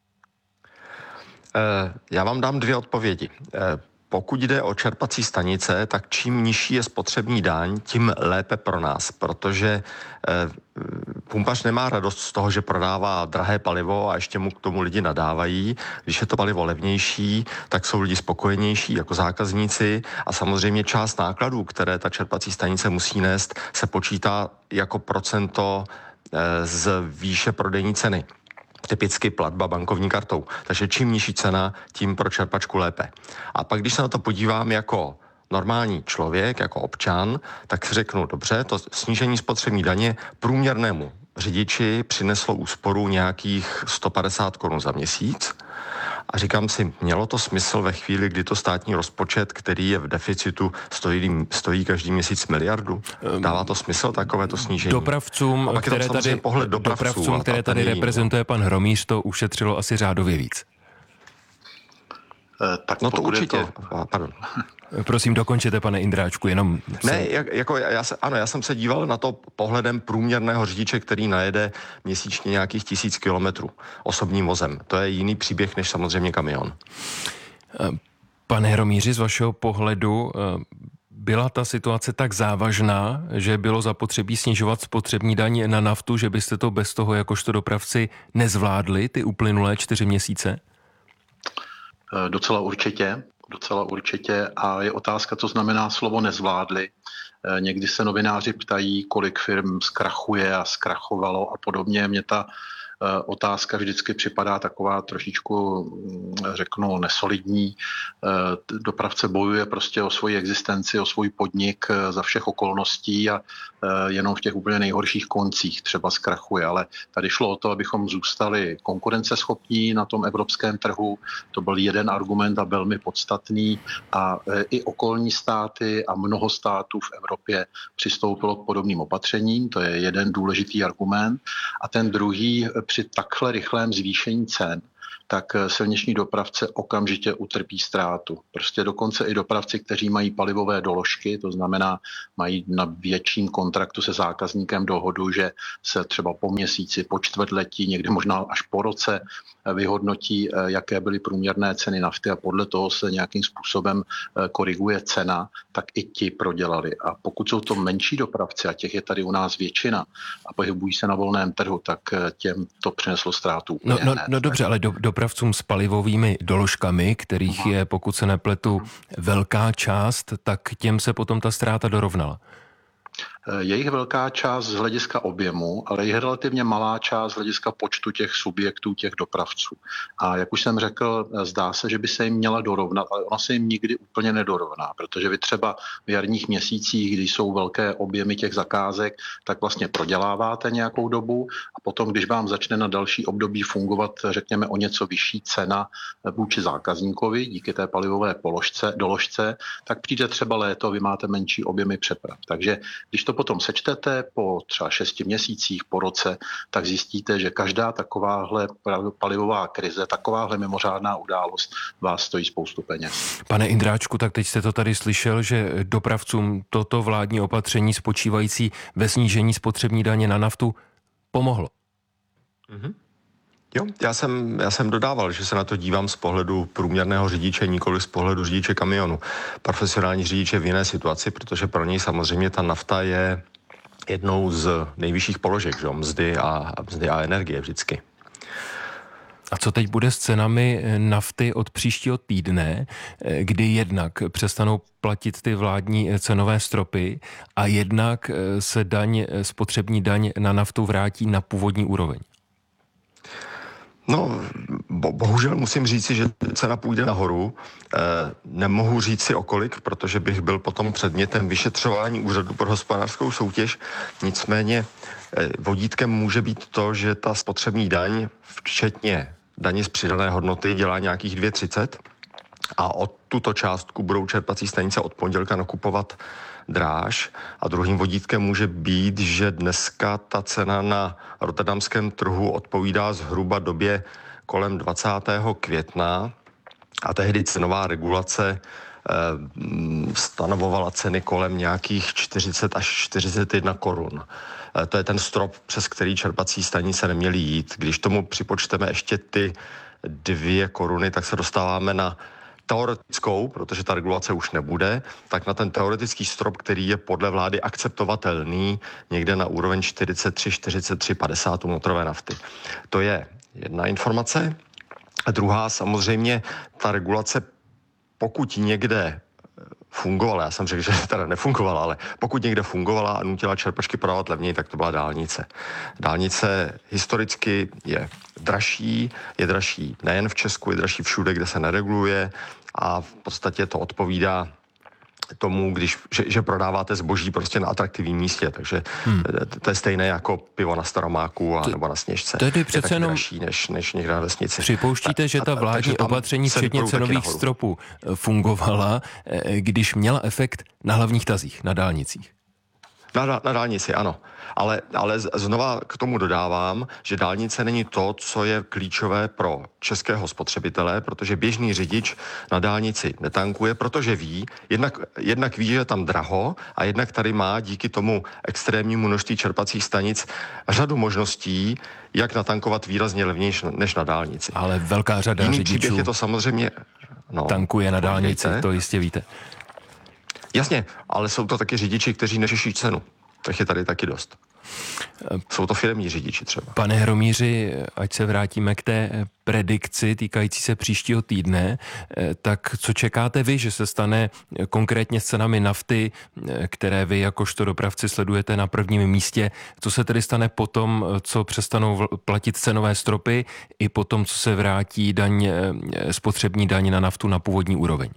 Já vám dám 2 odpovědi. Pokud jde o čerpací stanice, tak čím nižší je spotřební daň, tím lépe pro nás, protože pumpař nemá radost z toho, že prodává drahé palivo a ještě mu k tomu lidi nadávají. Když je to palivo levnější, tak jsou lidi spokojenější jako zákazníci a samozřejmě část nákladů, které ta čerpací stanice musí nést, se počítá jako procento z výše prodejní ceny. Typicky platba bankovní kartou. Takže čím nižší cena, tím pro čerpačku lépe. A pak, když se na to podívám jako normální člověk, jako občan, tak si řeknu, dobře, to snížení spotřební daně průměrnému řidiči přineslo úsporu nějakých 150 korun za měsíc. A říkám si, mělo to smysl ve chvíli, kdy to státní rozpočet, který je v deficitu, stojí každý měsíc miliardu? Dává to smysl, takovéto snížení?
Dopravcům, které tady reprezentuje pan Hromýř, to ušetřilo asi řádově víc.
Tak
no to určitě. Pardon.
Prosím, dokončete, pane Indráčku, jenom...
Ne, já jsem se díval na to pohledem průměrného řidiče, který najede měsíčně nějakých 1000 kilometrů osobním vozem. To je jiný příběh než samozřejmě kamion.
Pane Hromýři, z vašeho pohledu byla ta situace tak závažná, že bylo zapotřebí snižovat spotřební daň na naftu, že byste to bez toho jakožto dopravci nezvládli ty uplynulé 4 měsíce?
Docela určitě a je otázka, co znamená slovo nezvládli. Někdy se novináři ptají, kolik firm zkrachuje a zkrachovalo a podobně. Mně ta otázka vždycky připadá taková trošičku, řeknu, nesolidní. Dopravce bojuje prostě o svoji existenci, o svůj podnik za všech okolností a jenom v těch úplně nejhorších koncích třeba zkrachuje. Ale tady šlo o to, abychom zůstali konkurenceschopní na tom evropském trhu. To byl jeden argument a velmi podstatný. A i okolní státy a mnoho států v Evropě přistoupilo k podobným opatřením. To je jeden důležitý argument. A ten druhý, při takhle rychlém zvýšení cen, tak silniční dopravce okamžitě utrpí ztrátu. Prostě dokonce i dopravci, kteří mají palivové doložky, to znamená, mají na větším kontraktu se zákazníkem dohodu, že se třeba po měsíci, po čtvrtletí, někdy možná až po roce vyhodnotí, jaké byly průměrné ceny nafty a podle toho se nějakým způsobem koriguje cena, tak i ti prodělali. A pokud jsou to menší dopravci, a těch je tady u nás většina, a pohybují se na volném trhu, tak těm to přineslo ztrátu.
No dobře, ale dopravcům s palivovými doložkami, kterých je, pokud se nepletu, velká část, tak těm se potom ta ztráta dorovnala.
Je jich velká část z hlediska objemu, ale je relativně malá část z hlediska počtu těch subjektů, těch dopravců. A jak už jsem řekl, zdá se, že by se jim měla dorovnat, ale ona se jim nikdy úplně nedorovná, protože vy třeba v jarních měsících, kdy jsou velké objemy těch zakázek, tak vlastně proděláváte nějakou dobu a potom, když vám začne na další období fungovat, řekněme, o něco vyšší cena vůči zákazníkovi díky té palivové doložce, tak přijde třeba léto, vy máte menší objemy přeprav. Takže když to potom sečtete po třeba 6 měsících, po roce, tak zjistíte, že každá takováhle palivová krize, takováhle mimořádná událost vás stojí spoustu peněz.
Pane Indráčku, tak teď jste to tady slyšel, že dopravcům toto vládní opatření spočívající ve snížení spotřební daně na naftu pomohlo.
Mhm. Jo, já jsem dodával, že se na to dívám z pohledu průměrného řidiče, nikoli z pohledu řidiče kamionu. Profesionální řidič je v jiné situaci, protože pro něj samozřejmě ta nafta je jednou z nejvyšších položek, že? Mzdy a energie vždycky.
A co teď bude s cenami nafty od příštího týdne, kdy jednak přestanou platit ty vládní cenové stropy a jednak se spotřební daň na naftu vrátí na původní úroveň?
No, bohužel musím říci, že cena půjde nahoru. Nemohu říci o kolik, protože bych byl potom předmětem vyšetřování Úřadu pro hospodářskou soutěž. Nicméně vodítkem může být to, že ta spotřební daň, včetně daně z přidané hodnoty, dělá nějakých 2,30 a o tuto částku budou čerpací stanice od pondělka nakupovat dráž. A druhým vodítkem může být, že dneska ta cena na rotterdamském trhu odpovídá zhruba době kolem 20. května a tehdy cenová regulace stanovovala ceny kolem nějakých 40 až 41 korun. To je ten strop, přes který čerpací stanice neměly jít. Když tomu připočteme ještě ty 2 koruny, tak se dostáváme na teoretickou, protože ta regulace už nebude, tak na ten teoretický strop, který je podle vlády akceptovatelný někde na úroveň 43,50 motorové nafty. To je jedna informace. A druhá, samozřejmě, ta regulace, pokud někde fungovala, já jsem řekl, že teda nefungovala, ale pokud někde fungovala a nutila čerpačky prodávat levněji, tak to byla dálnice. Dálnice historicky je dražší nejen v Česku, je dražší všude, kde se nereguluje a v podstatě to odpovídá tomu, že prodáváte zboží prostě na atraktivním místě, takže to je stejné jako pivo na Staromáku a nebo na Sněžce.
Tedy přece jenom
dražší než někde na vesnici.
Připouštíte, že ta vládní opatření, včetně cenových stropů, fungovala, když měla efekt na hlavních tazích, na dálnicích?
Na dálnici, ano. Ale znova k tomu dodávám, že dálnice není to, co je klíčové pro českého spotřebitele, protože běžný řidič na dálnici netankuje, protože ví, jednak ví, že je tam draho a jednak tady má díky tomu extrémnímu množství čerpacích stanic řadu možností, jak natankovat výrazně levnější než na dálnici.
Ale velká řada
Jiný
řidičů
příběh je to samozřejmě,
tankuje na dálnici, to jistě víte.
Jasně, ale jsou to taky řidiči, kteří neřeší cenu. Tak je tady taky dost. Jsou to firemní řidiči třeba.
Pane Hromýři, ať se vrátíme k té predikci týkající se příštího týdne, tak co čekáte vy, že se stane konkrétně s cenami nafty, které vy jakožto dopravci sledujete na prvním místě? Co se tedy stane potom, co přestanou platit cenové stropy i potom, co se vrátí spotřební daň na naftu na původní úroveň?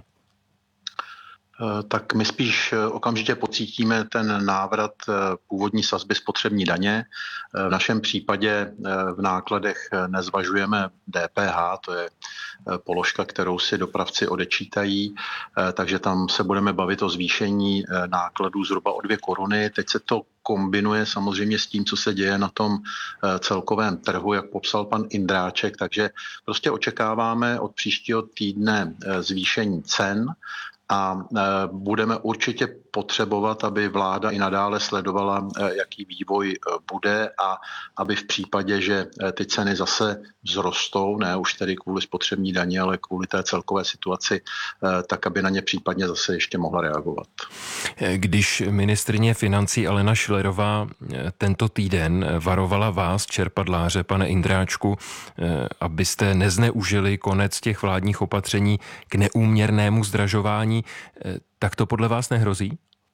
Tak my spíš okamžitě pocítíme ten návrat původní sazby spotřební daně. V našem případě v nákladech nezvažujeme DPH, to je položka, kterou si dopravci odečítají, takže tam se budeme bavit o zvýšení nákladů zhruba o 2 koruny. Teď se to kombinuje samozřejmě s tím, co se děje na tom celkovém trhu, jak popsal pan Indráček, takže prostě očekáváme od příštího týdne zvýšení cen, a budeme určitě potřebovat, aby vláda i nadále sledovala, jaký vývoj bude a aby v případě, že ty ceny zase vzrostou, ne už tedy kvůli spotřební daní, ale kvůli té celkové situaci, tak aby na ně případně zase ještě mohla reagovat.
Když ministryně financí Alena Schillerová tento týden varovala vás, čerpadláře, pane Indráčku, abyste nezneužili konec těch vládních opatření k neúměrnému zdražování, tak to podle vás nehrozí?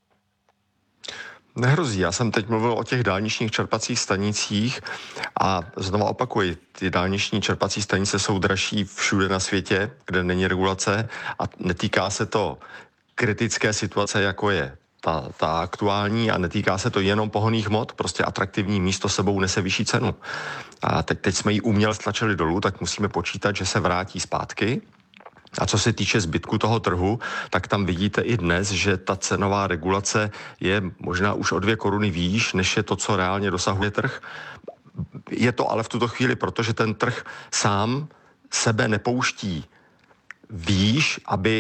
Nehrozí. Já jsem teď mluvil o těch dálničních čerpacích stanicích a znovu opakuji, ty dálniční čerpací stanice jsou dražší všude na světě, kde není regulace a netýká se to kritické situace, jako je ta aktuální a netýká se to jenom pohonných hmot, prostě atraktivní místo sebou nese vyšší cenu. A teď jsme ji uměle stlačili dolů, tak musíme počítat, že se vrátí zpátky. A co se týče zbytku toho trhu, tak tam vidíte i dnes, že ta cenová regulace je možná už o 2 koruny výš, než je to, co reálně dosahuje trh. Je to ale v tuto chvíli, protože ten trh sám sebe nepouští výš,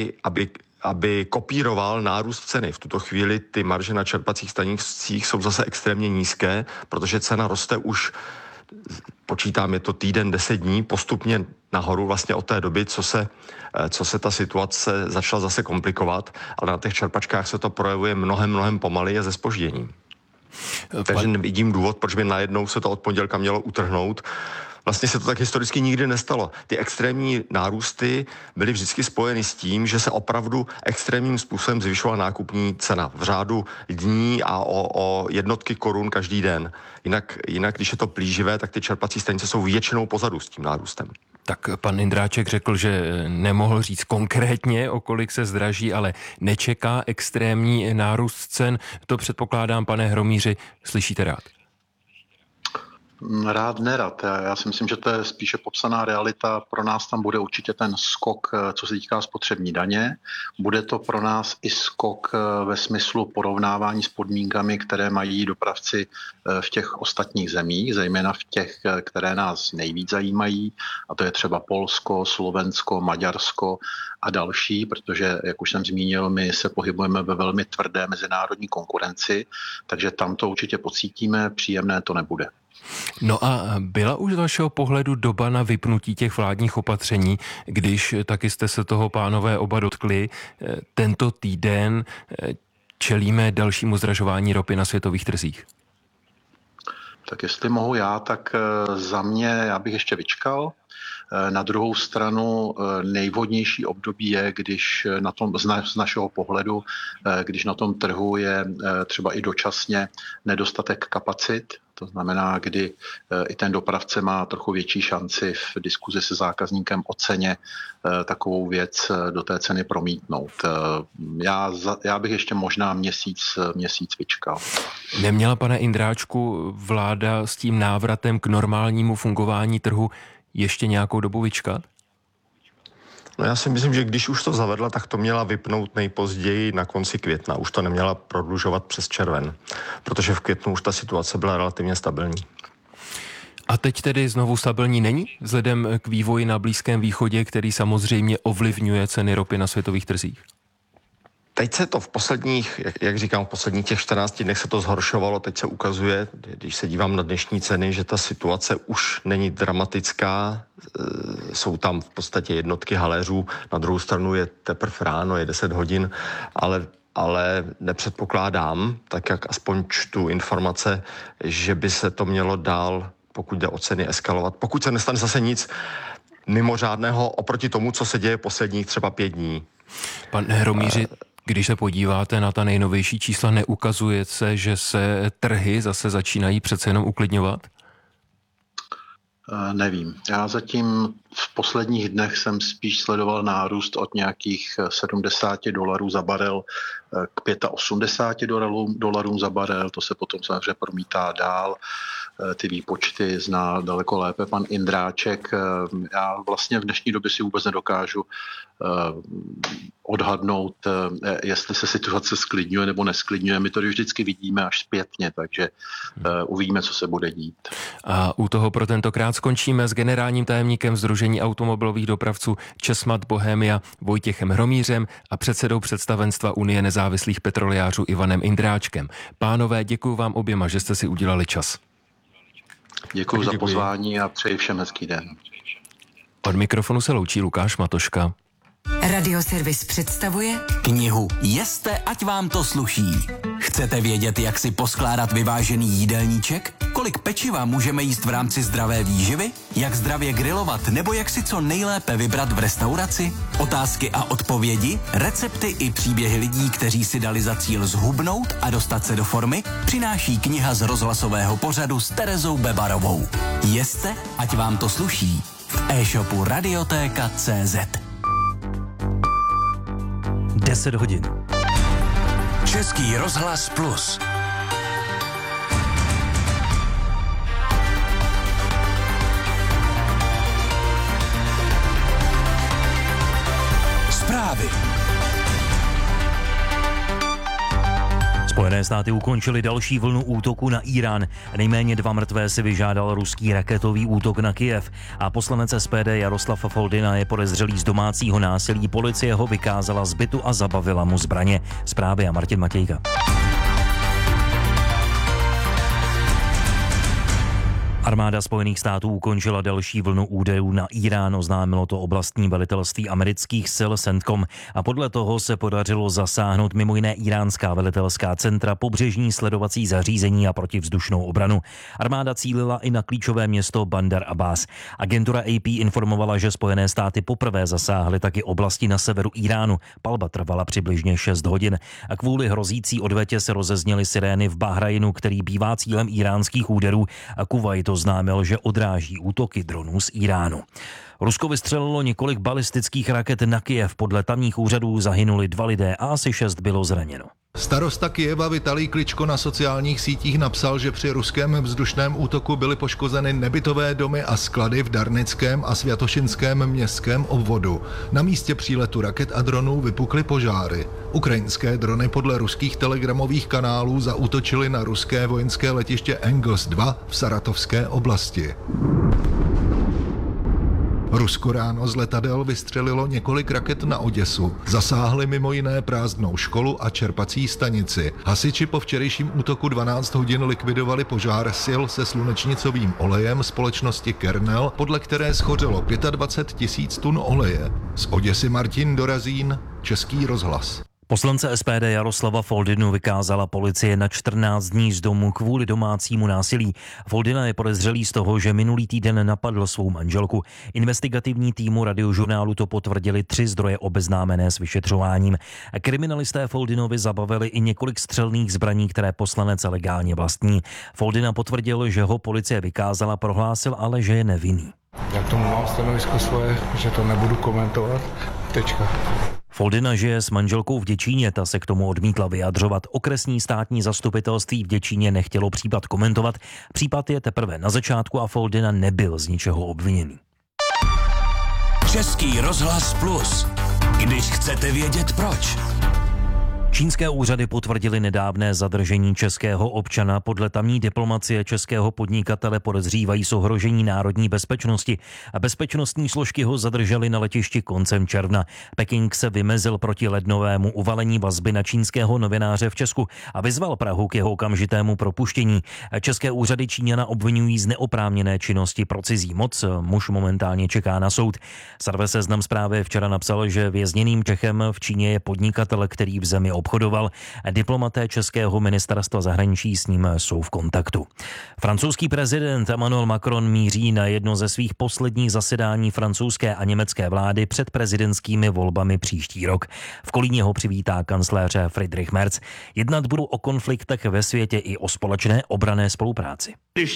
aby kopíroval nárůst ceny. V tuto chvíli ty marže na čerpacích stanicích jsou zase extrémně nízké, protože cena roste už, počítám, je to týden, 10 dní, postupně nahoru vlastně od té doby, co se ta situace začala zase komplikovat, ale na těch čerpačkách se to projevuje mnohem pomaleji a se zpožděním. Takže nevidím důvod, proč by najednou se to od pondělka mělo utrhnout. Vlastně se to tak historicky nikdy nestalo. Ty extrémní nárůsty byly vždycky spojeny s tím, že se opravdu extrémním způsobem zvyšovala nákupní cena v řádu dní a o jednotky korun každý den. Jinak, když je to plíživé, tak ty čerpací stanice jsou většinou pozadu s tím nárůstem.
Tak pan Indráček řekl, že nemohl říct konkrétně, o kolik se zdraží, ale nečeká extrémní nárůst cen. To předpokládám, pane Hromýři, slyšíte rád?
Rád, nerad. Já si myslím, že to je spíše popsaná realita. Pro nás tam bude určitě ten skok, co se týká spotřební daně. Bude to pro nás i skok ve smyslu porovnávání s podmínkami, které mají dopravci v těch ostatních zemích, zejména v těch, které nás nejvíc zajímají, a to je třeba Polsko, Slovensko, Maďarsko a další, protože, jak už jsem zmínil, my se pohybujeme ve velmi tvrdé mezinárodní konkurenci, takže tam to určitě pocítíme, příjemné to nebude.
No a byla už z vašeho pohledu doba na vypnutí těch vládních opatření, když taky jste se toho, pánové, oba dotkli? Tento týden čelíme dalšímu zdražování ropy na světových trzích.
Tak jestli mohu já, tak za mě já bych ještě vyčkal. Na druhou stranu nejvhodnější období je, když na tom, z našeho pohledu, když na tom trhu je třeba i dočasně nedostatek kapacit, to znamená, kdy i ten dopravce má trochu větší šanci v diskuzi se zákazníkem o ceně takovou věc do té ceny promítnout. Já bych ještě možná měsíc vyčkal.
Neměla, pane Indráčku, vláda s tím návratem k normálnímu fungování trhu ještě nějakou dobu vyčkat?
No já si myslím, že když už to zavedla, tak to měla vypnout nejpozději na konci května. Už to neměla prodlužovat přes červen, protože v květnu už ta situace byla relativně stabilní.
A teď tedy znovu stabilní není? Vzhledem k vývoji na Blízkém východě, který samozřejmě ovlivňuje ceny ropy na světových trzích?
Teď se to v posledních, jak říkám, v posledních těch 14 dnech se to zhoršovalo. Teď se ukazuje, když se dívám na dnešní ceny, že ta situace už není dramatická. Jsou tam v podstatě jednotky haléřů. Na druhou stranu je teprve ráno, je 10 hodin, ale ale nepředpokládám, tak jak aspoň čtu informace, že by se to mělo dál, pokud jde o ceny, eskalovat. Pokud se nestane zase nic mimořádného oproti tomu, co se děje posledních třeba 5 dní.
Pane Hromýři, když se podíváte na ta nejnovější čísla, neukazuje se, že se trhy zase začínají přece jenom uklidňovat?
Nevím. Já zatím v posledních dnech jsem spíš sledoval nárůst od nějakých $70 za barel k $85 za barel. To se potom samozřejmě promítá dál. Ty výpočty zná daleko lépe pan Indráček. Já vlastně v dnešní době si vůbec nedokážu odhadnout, jestli se situace sklidňuje nebo nesklidňuje. My to vždycky vidíme až zpětně, takže uvidíme, co se bude dít.
A u toho pro tentokrát skončíme s generálním tajemníkem Sdružení automobilových dopravců Česmat Bohemia Vojtěchem Hromýřem a předsedou představenstva Unie nezávislých petroliářů Ivanem Indráčkem. Pánové, děkuji vám oběma, že jste si udělali čas.
Děkuji za pozvání a přeji všem hezký den.
Od mikrofonu se loučí Lukáš Matoška.
Radioservis představuje knihu Jeste, ať vám to sluší. Chcete vědět, jak si poskládat vyvážený jídelníček? Kolik pečiva můžeme jíst v rámci zdravé výživy? Jak zdravě grilovat nebo jak si co nejlépe vybrat v restauraci? Otázky a odpovědi, recepty i příběhy lidí, kteří si dali za cíl zhubnout a dostat se do formy, přináší kniha z rozhlasového pořadu s Terezou Bebarovou. Jeste, ať vám to sluší. V e-shopu Radiotéka.cz.
10 hodin.
Český rozhlas Plus. Zprávy.
Spojené státy ukončily další vlnu útoku na Irán. Nejméně 2 mrtvé si vyžádal ruský raketový útok na Kyjev. A poslanec SPD Jaroslav Foldyna je podezřelý z domácího násilí. Policie ho vykázala z bytu a zabavila mu zbraně. Zprávy a Martin Matějka. Armáda Spojených států ukončila další vlnu úderů na Irán, oznámilo to oblastní velitelství amerických sil CENTCOM a podle toho se podařilo zasáhnout mimo jiné iránská velitelská centra, pobřežní sledovací zařízení a protivzdušnou obranu. Armáda cílila i na klíčové město Bandar Abbas. Agentura AP informovala, že Spojené státy poprvé zasáhly taky oblasti na severu Iránu. Palba trvala přibližně 6 hodin a kvůli hrozící odvetě se rozezněly sirény v Bahrajnu, který bývá cílem iránských úderů, a Kuvajt oznámil, že odráží útoky dronů z Iránu. Rusko vystřelilo několik balistických raket na Kyjev. Podle tamních úřadů zahynuli 2 lidé a asi 6 bylo zraněno.
Starosta Kyjeva Vitalij Kličko na sociálních sítích napsal, že při ruském vzdušném útoku byly poškozeny nebytové domy a sklady v Darnickém a Sviatošinském městském obvodu. Na místě příletu raket a dronů vypukly požáry. Ukrajinské drony podle ruských telegramových kanálů zaútočily na ruské vojenské letiště Engels 2 v Saratovské oblasti. Rusko ráno z letadel vystřelilo několik raket na Oděsu. Zasáhly mimo jiné prázdnou školu a čerpací stanici. Hasiči po včerejším útoku 12 hodin likvidovali požár sil se slunečnicovým olejem společnosti Kernel, podle které schořelo 25 000 tun oleje. Z Oděsy Martin Dorazín, Český rozhlas.
Poslance SPD Jaroslava Foldynu vykázala policie na 14 dní z domu kvůli domácímu násilí. Foldyna je podezřelý z toho, že minulý týden napadl svou manželku. Investigativní týmu Radiožurnálu to potvrdili 3 zdroje obeznámené s vyšetřováním. Kriminalisté Foldynovi zabavili i několik střelných zbraní, které poslanec legálně vlastní. Foldyna potvrdil, že ho policie vykázala, prohlásil ale, že je nevinný.
Já k tomu mám stanovisko svoje, že to nebudu komentovat. Tečka.
Foldyna žije s manželkou v Děčíně, ta se k tomu odmítla vyjadřovat. Okresní státní zastupitelství v Děčíně nechtělo případ komentovat. Případ je teprve na začátku a Foldyna nebyl z ničeho obviněný.
Český rozhlas Plus. Když chcete vědět proč.
Čínské úřady potvrdily nedávné zadržení českého občana. Podle tamní diplomacie českého podnikatele podezřívají z ohrožení národní bezpečnosti a bezpečnostní složky ho zadržely na letišti koncem června. Peking se vymezil proti lednovému uvalení vazby na čínského novináře v Česku a vyzval Prahu k jeho okamžitému propuštění. České úřady Číňana obvinují z neoprávněné činnosti pro cizí moc. Muž momentálně čeká na soud. Server Seznam Zprávy včera napsal, že vězněným Čechem v Číně je podnikatel, který v zemi obchodoval. Diplomaté českého ministerstva zahraničí s ním jsou v kontaktu. Francouzský prezident Emmanuel Macron míří na jedno ze svých posledních zasedání francouzské a německé vlády před prezidentskými volbami příští rok. V Kolíně ho přivítá kancléř Friedrich Merz. Jednat budou o konfliktech ve světě i o společné obranné spolupráci.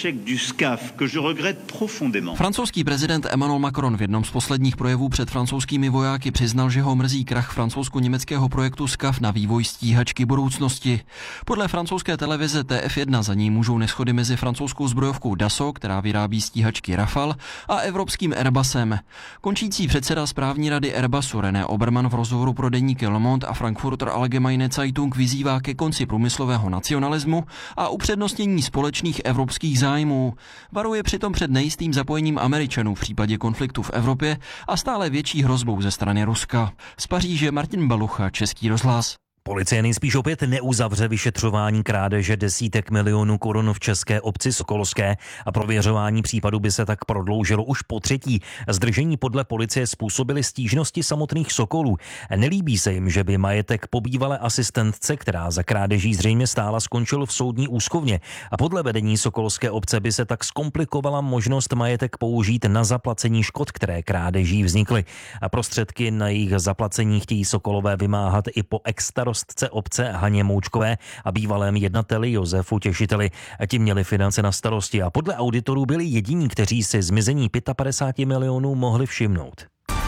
Francouzský prezident Emmanuel Macron v jednom z posledních projevů před francouzskými vojáky přiznal, že ho mrzí krach francouzsko-německého projektu SCAF na vývoj stíhačky budoucnosti. Podle francouzské televize TF1 za ní můžou neshody mezi francouzskou zbrojovkou Dassault, která vyrábí stíhačky Rafale, a evropským Airbusem. Končící předseda správní rady Airbusu René Obermann v rozhovoru pro deníky Le Monde a Frankfurter Allgemeine Zeitung vyzývá ke konci průmyslového nacionalismu a upřednostnění společných evropských zájmů. Varuje přitom před nejistým zapojením Američanů v případě konfliktu v Evropě a stále větší hrozbou ze strany Ruska. Z Paříže Martin Balucha, Český rozhlas.
Policie nejspíš opět neuzavře vyšetřování krádeže desítek milionů korun v české obci Sokolské a prověřování případu by se tak prodloužilo už po třetí. Zdržení podle policie způsobily stížnosti samotných Sokolů. Nelíbí se jim, že by majetek po bývalé asistentce, která za krádeží zřejmě stála, skončil v soudní úschovně. A podle vedení Sokolské obce by se tak zkomplikovala možnost majetek použít na zaplacení škod, které krádeží vznikly. A prostředky na jejich zaplacení chtějí Sokolové vymáhat i po exstarostce obce Haně Moučkové a bývalém jednateli Josefu Těšiteli. Ti měli finance na starosti a podle auditorů byli jediní, kteří si zmizení 55 milionů mohli všimnout.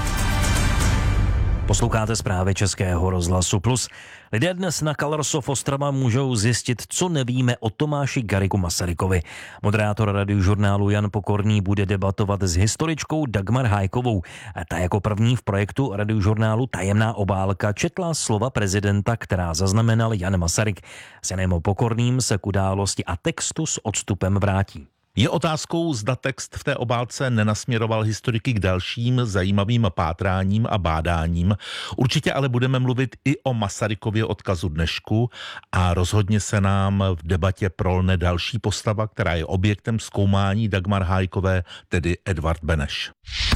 Posloucháte zprávy Českého rozhlasu Plus. Lidé dnes na Colours of Ostrava můžou zjistit, co nevíme o Tomáši Garrigu Masarykovi. Moderátor Radiožurnálu Jan Pokorný bude debatovat s historičkou Dagmar Hájkovou. Ta jako první v projektu Radiožurnálu Tajemná obálka četla slova prezidenta, která zaznamenal Jan Masaryk. S Janem Pokorným se k události a textu s odstupem vrátí.
Je otázkou, zda text v té obálce nenasměroval historiky k dalším zajímavým pátráním a bádáním. Určitě ale budeme mluvit i o Masarykově odkazu dnešku a rozhodně se nám v debatě prolne další postava, která je objektem zkoumání Dagmar Hájkové, tedy Edvard Beneš.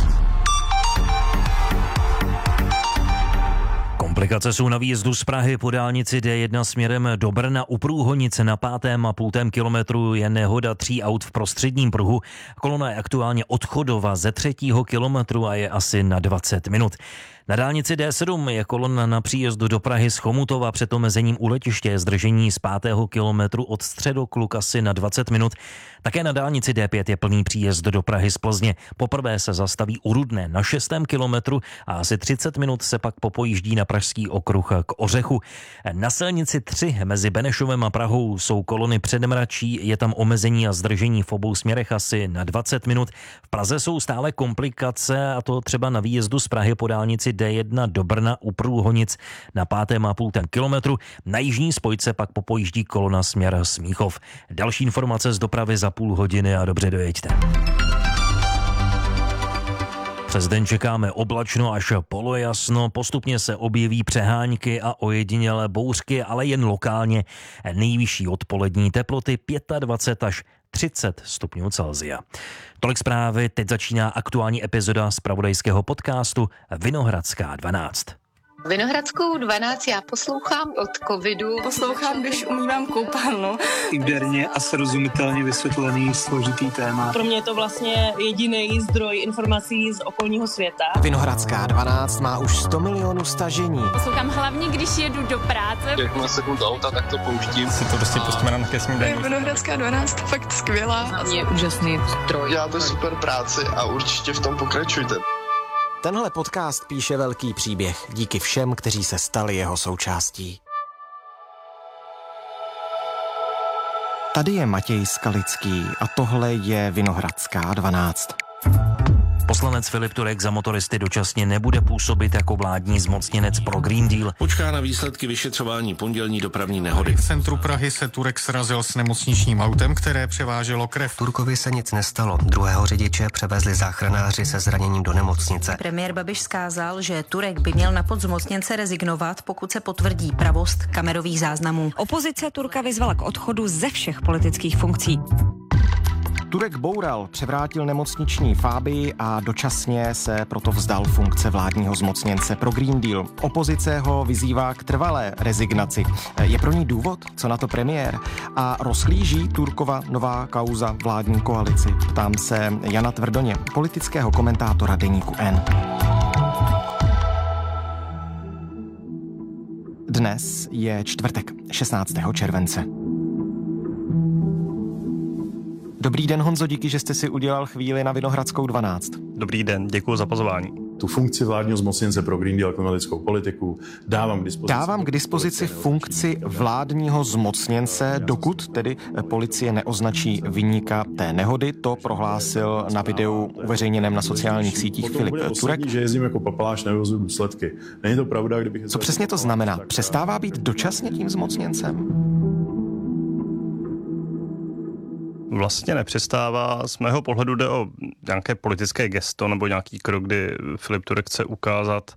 Komplikace jsou na výjezdu z Prahy po dálnici D1 směrem do Brna. U Průhonice na 5,5 kilometru je nehoda 3 aut v prostředním pruhu. Kolona je aktuálně odchodová ze 3. kilometru a je asi na 20 minut. Na dálnici D7 je kolona na příjezdu do Prahy z Chomutova před omezením u letiště, zdržení z 5. kilometru od Středokluk asi na 20 minut. Také na dálnici D5 je plný příjezd do Prahy z Plzně. Poprvé se zastaví u Rudné na 6. kilometru a asi 30 minut se pak popojíždí na Pražský okruh k Ořechu. Na silnici 3 mezi Benešovem a Prahou jsou kolony předmračí, je tam omezení a zdržení v obou směrech asi na 20 minut. V Praze jsou stále komplikace, a to třeba na výjezdu z Prahy po dálnici D1 do Brna u Průhonic na 5,5 kilometru. Na jižní spojce pak popojíždí kolona směr Smíchov. Další informace z dopravy za půl hodiny a dobře dojeďte. Přes den čekáme oblačno až polojasno, postupně se objeví přehánky a ojedinělé bouřky, ale jen lokálně. Nejvyšší odpolední teploty 25 až 30 stupňů Celsia. Tolik zprávy, teď začíná aktuální epizoda zpravodajského podcastu Vinohradská 12.
Vinohradskou 12 já poslouchám od covidu. Poslouchám, když umývám koupelnu.
Interně a srozumitelně vysvětlený složitý téma.
Pro mě je to vlastně jediný zdroj informací z okolního světa.
Vinohradská 12 má už 100 milionů stažení.
Poslouchám hlavně, když jedu do práce.
Jakmile sednu do auta, tak to pouštím.
Si to prostě pustíme na ke snídani.
Vinohradská 12 fakt skvělá.
Je úžasný zdroj.
Děláte super práci a určitě v tom pokračujte.
Tenhle podcast píše velký příběh díky všem, kteří se stali jeho součástí. Tady je Matěj Skalický a tohle je Vinohradská 12.
Poslanec Filip Turek za motoristy dočasně nebude působit jako vládní zmocněnec pro Green Deal.
Počká na výsledky vyšetřování pondělní dopravní nehody.
V centru Prahy se Turek srazil s nemocničním autem, které převáželo krev.
Turkovi se nic nestalo. Druhého řidiče převezli záchranáři se zraněním do nemocnice.
Premiér Babiš vzkázal, že Turek by měl na post zmocněnce rezignovat, pokud se potvrdí pravost kamerových záznamů.
Opozice Turka vyzvala k odchodu ze všech politických funkcí.
Turek boural, převrátil nemocniční Fabii a dočasně se proto vzdal funkce vládního zmocněnce pro Green Deal. Opozice ho vyzývá k trvalé rezignaci. Je pro ní důvod? Co na to premiér? A rozhlíží Turkova nová kauza vládní koalici? Ptám se Jana Tvrdoně, politického komentátora Deníku N. Dnes je čtvrtek, 16. července. Dobrý den, Honzo, díky, že jste si udělal chvíli na Vinohradskou 12.
Dobrý den, děkuji za pozvání.
Tu funkci vládního zmocněnce pro Green Deal klimatickou politiku dávám k dispozici
funkci vládního zmocněnce, dokud tedy policie neoznačí viníka té nehody. To prohlásil na videu uveřejněném na sociálních sítích Filip Turek.
Že jezdím jako papaláš, nevyvozuju důsledky. Není to pravda, kdybych...
Co přesně to znamená? Přestává být dočasně tím zmocněncem?
Vlastně nepřestává. Z mého pohledu jde o nějaké politické gesto nebo nějaký krok, kdy Filip Turek chce ukázat,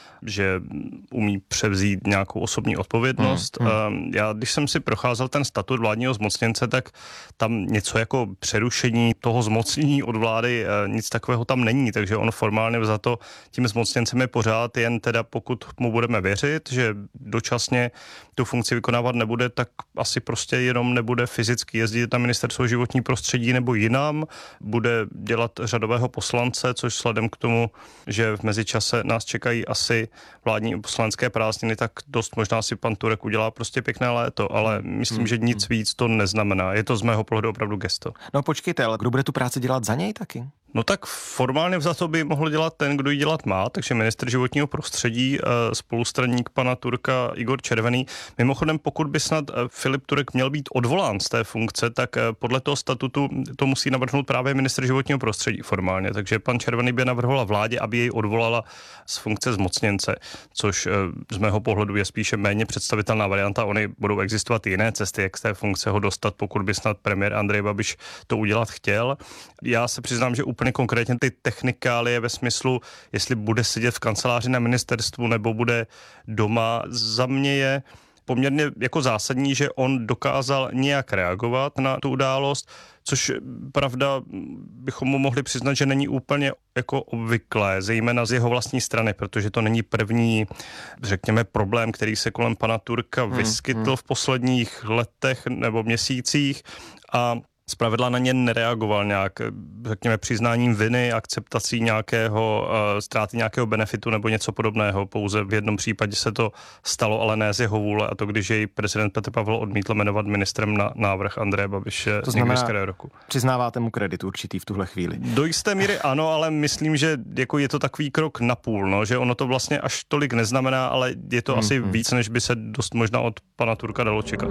že umí převzít nějakou osobní odpovědnost. Já, když jsem si procházel ten statut vládního zmocněnce, tak tam něco jako přerušení toho zmocnění od vlády, nic takového tam není, takže on formálně za to tím zmocněncem je pořád, jen teda pokud mu budeme věřit, že dočasně tu funkci vykonávat nebude, tak asi prostě jenom nebude fyzicky jezdit na ministerstvo životní prostředí nebo jinam, bude dělat řadového poslance, což vzhledem k tomu, že v mezičase nás čekají asi vládní poslanecké prázdniny, tak dost možná si pan Turek udělá prostě pěkné léto, ale myslím, že nic víc to neznamená. Je to z mého pohledu opravdu gesto.
No počkejte, ale kdo bude tu práci dělat za něj taky?
No tak formálně vzato by mohl dělat ten, kdo ji dělat má, takže ministr životního prostředí, spolustraník pana Turka Igor Červený. Mimochodem, pokud by snad Filip Turek měl být odvolán z té funkce, tak podle toho statutu to musí navrhnout právě ministr životního prostředí formálně. Takže pan Červený by navrhovala vládě, aby jej odvolala z funkce zmocněnce, což z mého pohledu je spíše méně představitelná varianta. Ony budou existovat jiné cesty, jak z té funkce ho dostat, pokud by snad premiér Andrej Babiš to udělat chtěl. Já se přiznám, že úplně konkrétně ty technikálie ve smyslu, jestli bude sedět v kanceláři na ministerstvu nebo bude doma, za mě je poměrně jako zásadní, že on dokázal nějak reagovat na tu událost, což pravda bychom mu mohli přiznat, že není úplně jako obvyklé, zejména z jeho vlastní strany, protože to není první, řekněme, problém, který se kolem pana Turka vyskytl v posledních letech nebo měsících a zpravidla na ně nereagoval nějak, řekněme, přiznáním viny, akceptací nějakého, ztráty nějakého benefitu nebo něco podobného. Pouze v jednom případě se to stalo, ale ne z jeho vůle, a to když jej prezident Petr Pavel odmítl jmenovat ministrem na návrh Andreje Babiše někdy z kraje roku.
Přiznáváte mu kredit určitý v tuhle chvíli?
Do jisté míry ano, ale myslím, že jako je to takový krok napůl, no, že ono to vlastně až tolik neznamená, ale je to asi víc, než by se dost možná od pana Turka dalo čekat.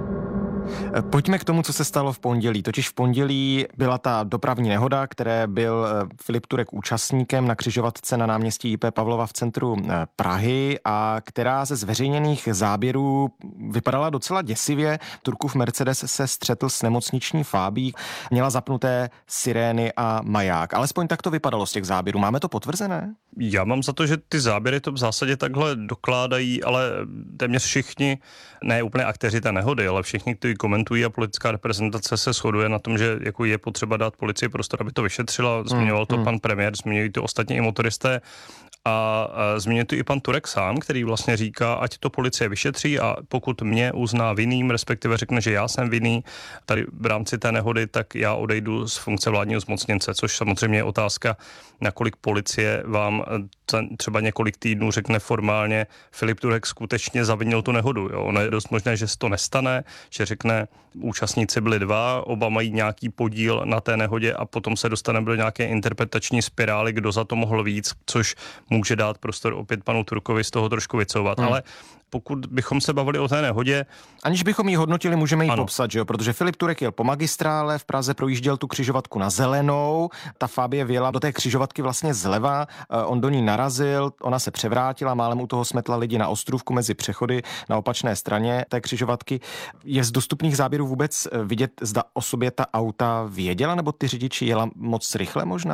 Pojďme k tomu, co se stalo v pondělí. Totiž v pondělí byla ta dopravní nehoda, které byl Filip Turek účastníkem na křižovatce na náměstí IP Pavlova v centru Prahy a která ze zveřejněných záběrů vypadala docela děsivě. Turkův Mercedes se střetl s nemocniční Fabií, měla zapnuté sirény a maják. Alespoň tak to vypadalo z těch záběrů. Máme to potvrzené?
Já mám za to, že ty záběry to v zásadě takhle dokládají, ale téměř všichni, ne úplně aktéři té nehody, ale všichni, kteří komentují a politická reprezentace se shoduje na tom, že jako je potřeba dát policii prostor, aby to vyšetřila. Zmiňoval to pan premiér, zmiňují to ostatní i motoristé a zmiňuje to i pan Turek sám, který vlastně říká, ať to policie vyšetří a pokud mě uzná vinným, respektive řekne, že já jsem vinný tady v rámci té nehody, tak já odejdu z funkce vládního zmocněnce, což samozřejmě je otázka, nakolik policie vám třeba několik týdnů řekne formálně, Filip Turek skutečně zavinil tu nehodu. Jo. Ono je dost možné, že se to nestane, že řekne, účastníci byli dva, oba mají nějaký podíl na té nehodě a potom se dostaneme do nějaké interpretační spirály, kdo za to mohl víc, což může dát prostor opět panu Turkovi z toho trošku vycouvat. Ale pokud bychom se bavili o té nehodě...
Aniž bychom ji hodnotili, můžeme ji popsat, že jo? Protože Filip Turek jel po magistrále, v Praze projížděl tu křižovatku na zelenou, ta Fabie vjela do té křižovatky vlastně zleva, on do ní narazil, ona se převrátila, málem u toho smetla lidi na ostrůvku mezi přechody na opačné straně té křižovatky. Je z dostupných záběrů vůbec vidět, zda o sobě ta auta věděla, nebo ty řidiči jela moc rychle možná?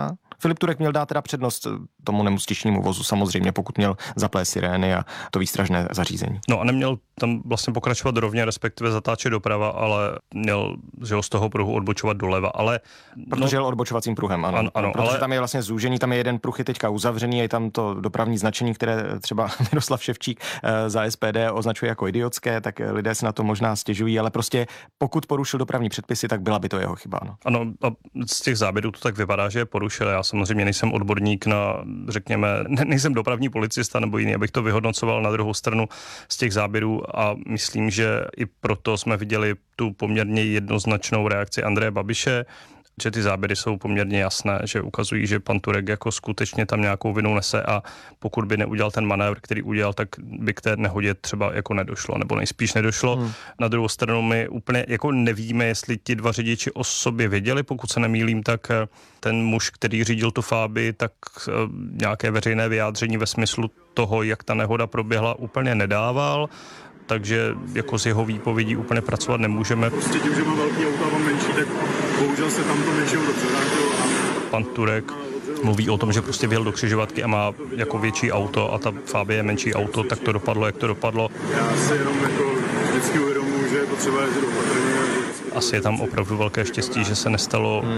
Filip Turek měl dát teda přednost tomu nemocničnímu vozu, samozřejmě, pokud měl zaplé sirény a to výstražné zařízení.
No a neměl tam vlastně pokračovat rovně, respektive zatáčet doprava, ale měl že z toho pruhu odbočovat doleva, ale...
Protože jel odbočovacím pruhem, ano. Protože
ale...
tam je vlastně zúžení, tam je jeden pruh je teďka uzavřený, je tam to dopravní značení, které třeba Miroslav Ševčík za SPD označuje jako idiotské, tak lidé se na to možná stěžují, ale prostě pokud porušil dopravní předpisy, tak byla by to jeho chyba.
Ano, a z těch záběrů to tak vypadá, že je porušil. Já samozřejmě nejsem odborník na, řekněme, nejsem dopravní policista nebo jiný, abych to vyhodnocoval. Na druhou stranu z těch záběrů a myslím, že i proto jsme viděli tu poměrně jednoznačnou reakci Andreje Babiše, že ty záběry jsou poměrně jasné, že ukazují, že pan Turek jako skutečně tam nějakou vinu nese a pokud by neudělal ten manévr, který udělal, tak by k té nehodě třeba jako nedošlo, nebo nejspíš nedošlo. Na druhou stranu my úplně jako nevíme, jestli ti dva řidiči o sobě věděli, pokud se nemýlím, tak ten muž, který řídil tu Fabii, tak nějaké veřejné vyjádření ve smyslu toho, jak ta nehoda proběhla, úplně nedával. Takže jako z jeho výpovědí úplně pracovat nemůžeme.
Prostě tím, že má velký auto a mám menší, tak bohužel se tam to menšího dobře zranil.
Pan Turek mluví o tom, že prostě vyjel do křižovatky a má jako větší auto a ta Fabie je menší auto, tak to dopadlo, jak to dopadlo.
Já si jenom jako vždycky uvědomuji, že je potřeba jezdit opatrně.
Asi je tam opravdu velké štěstí, že se nestalo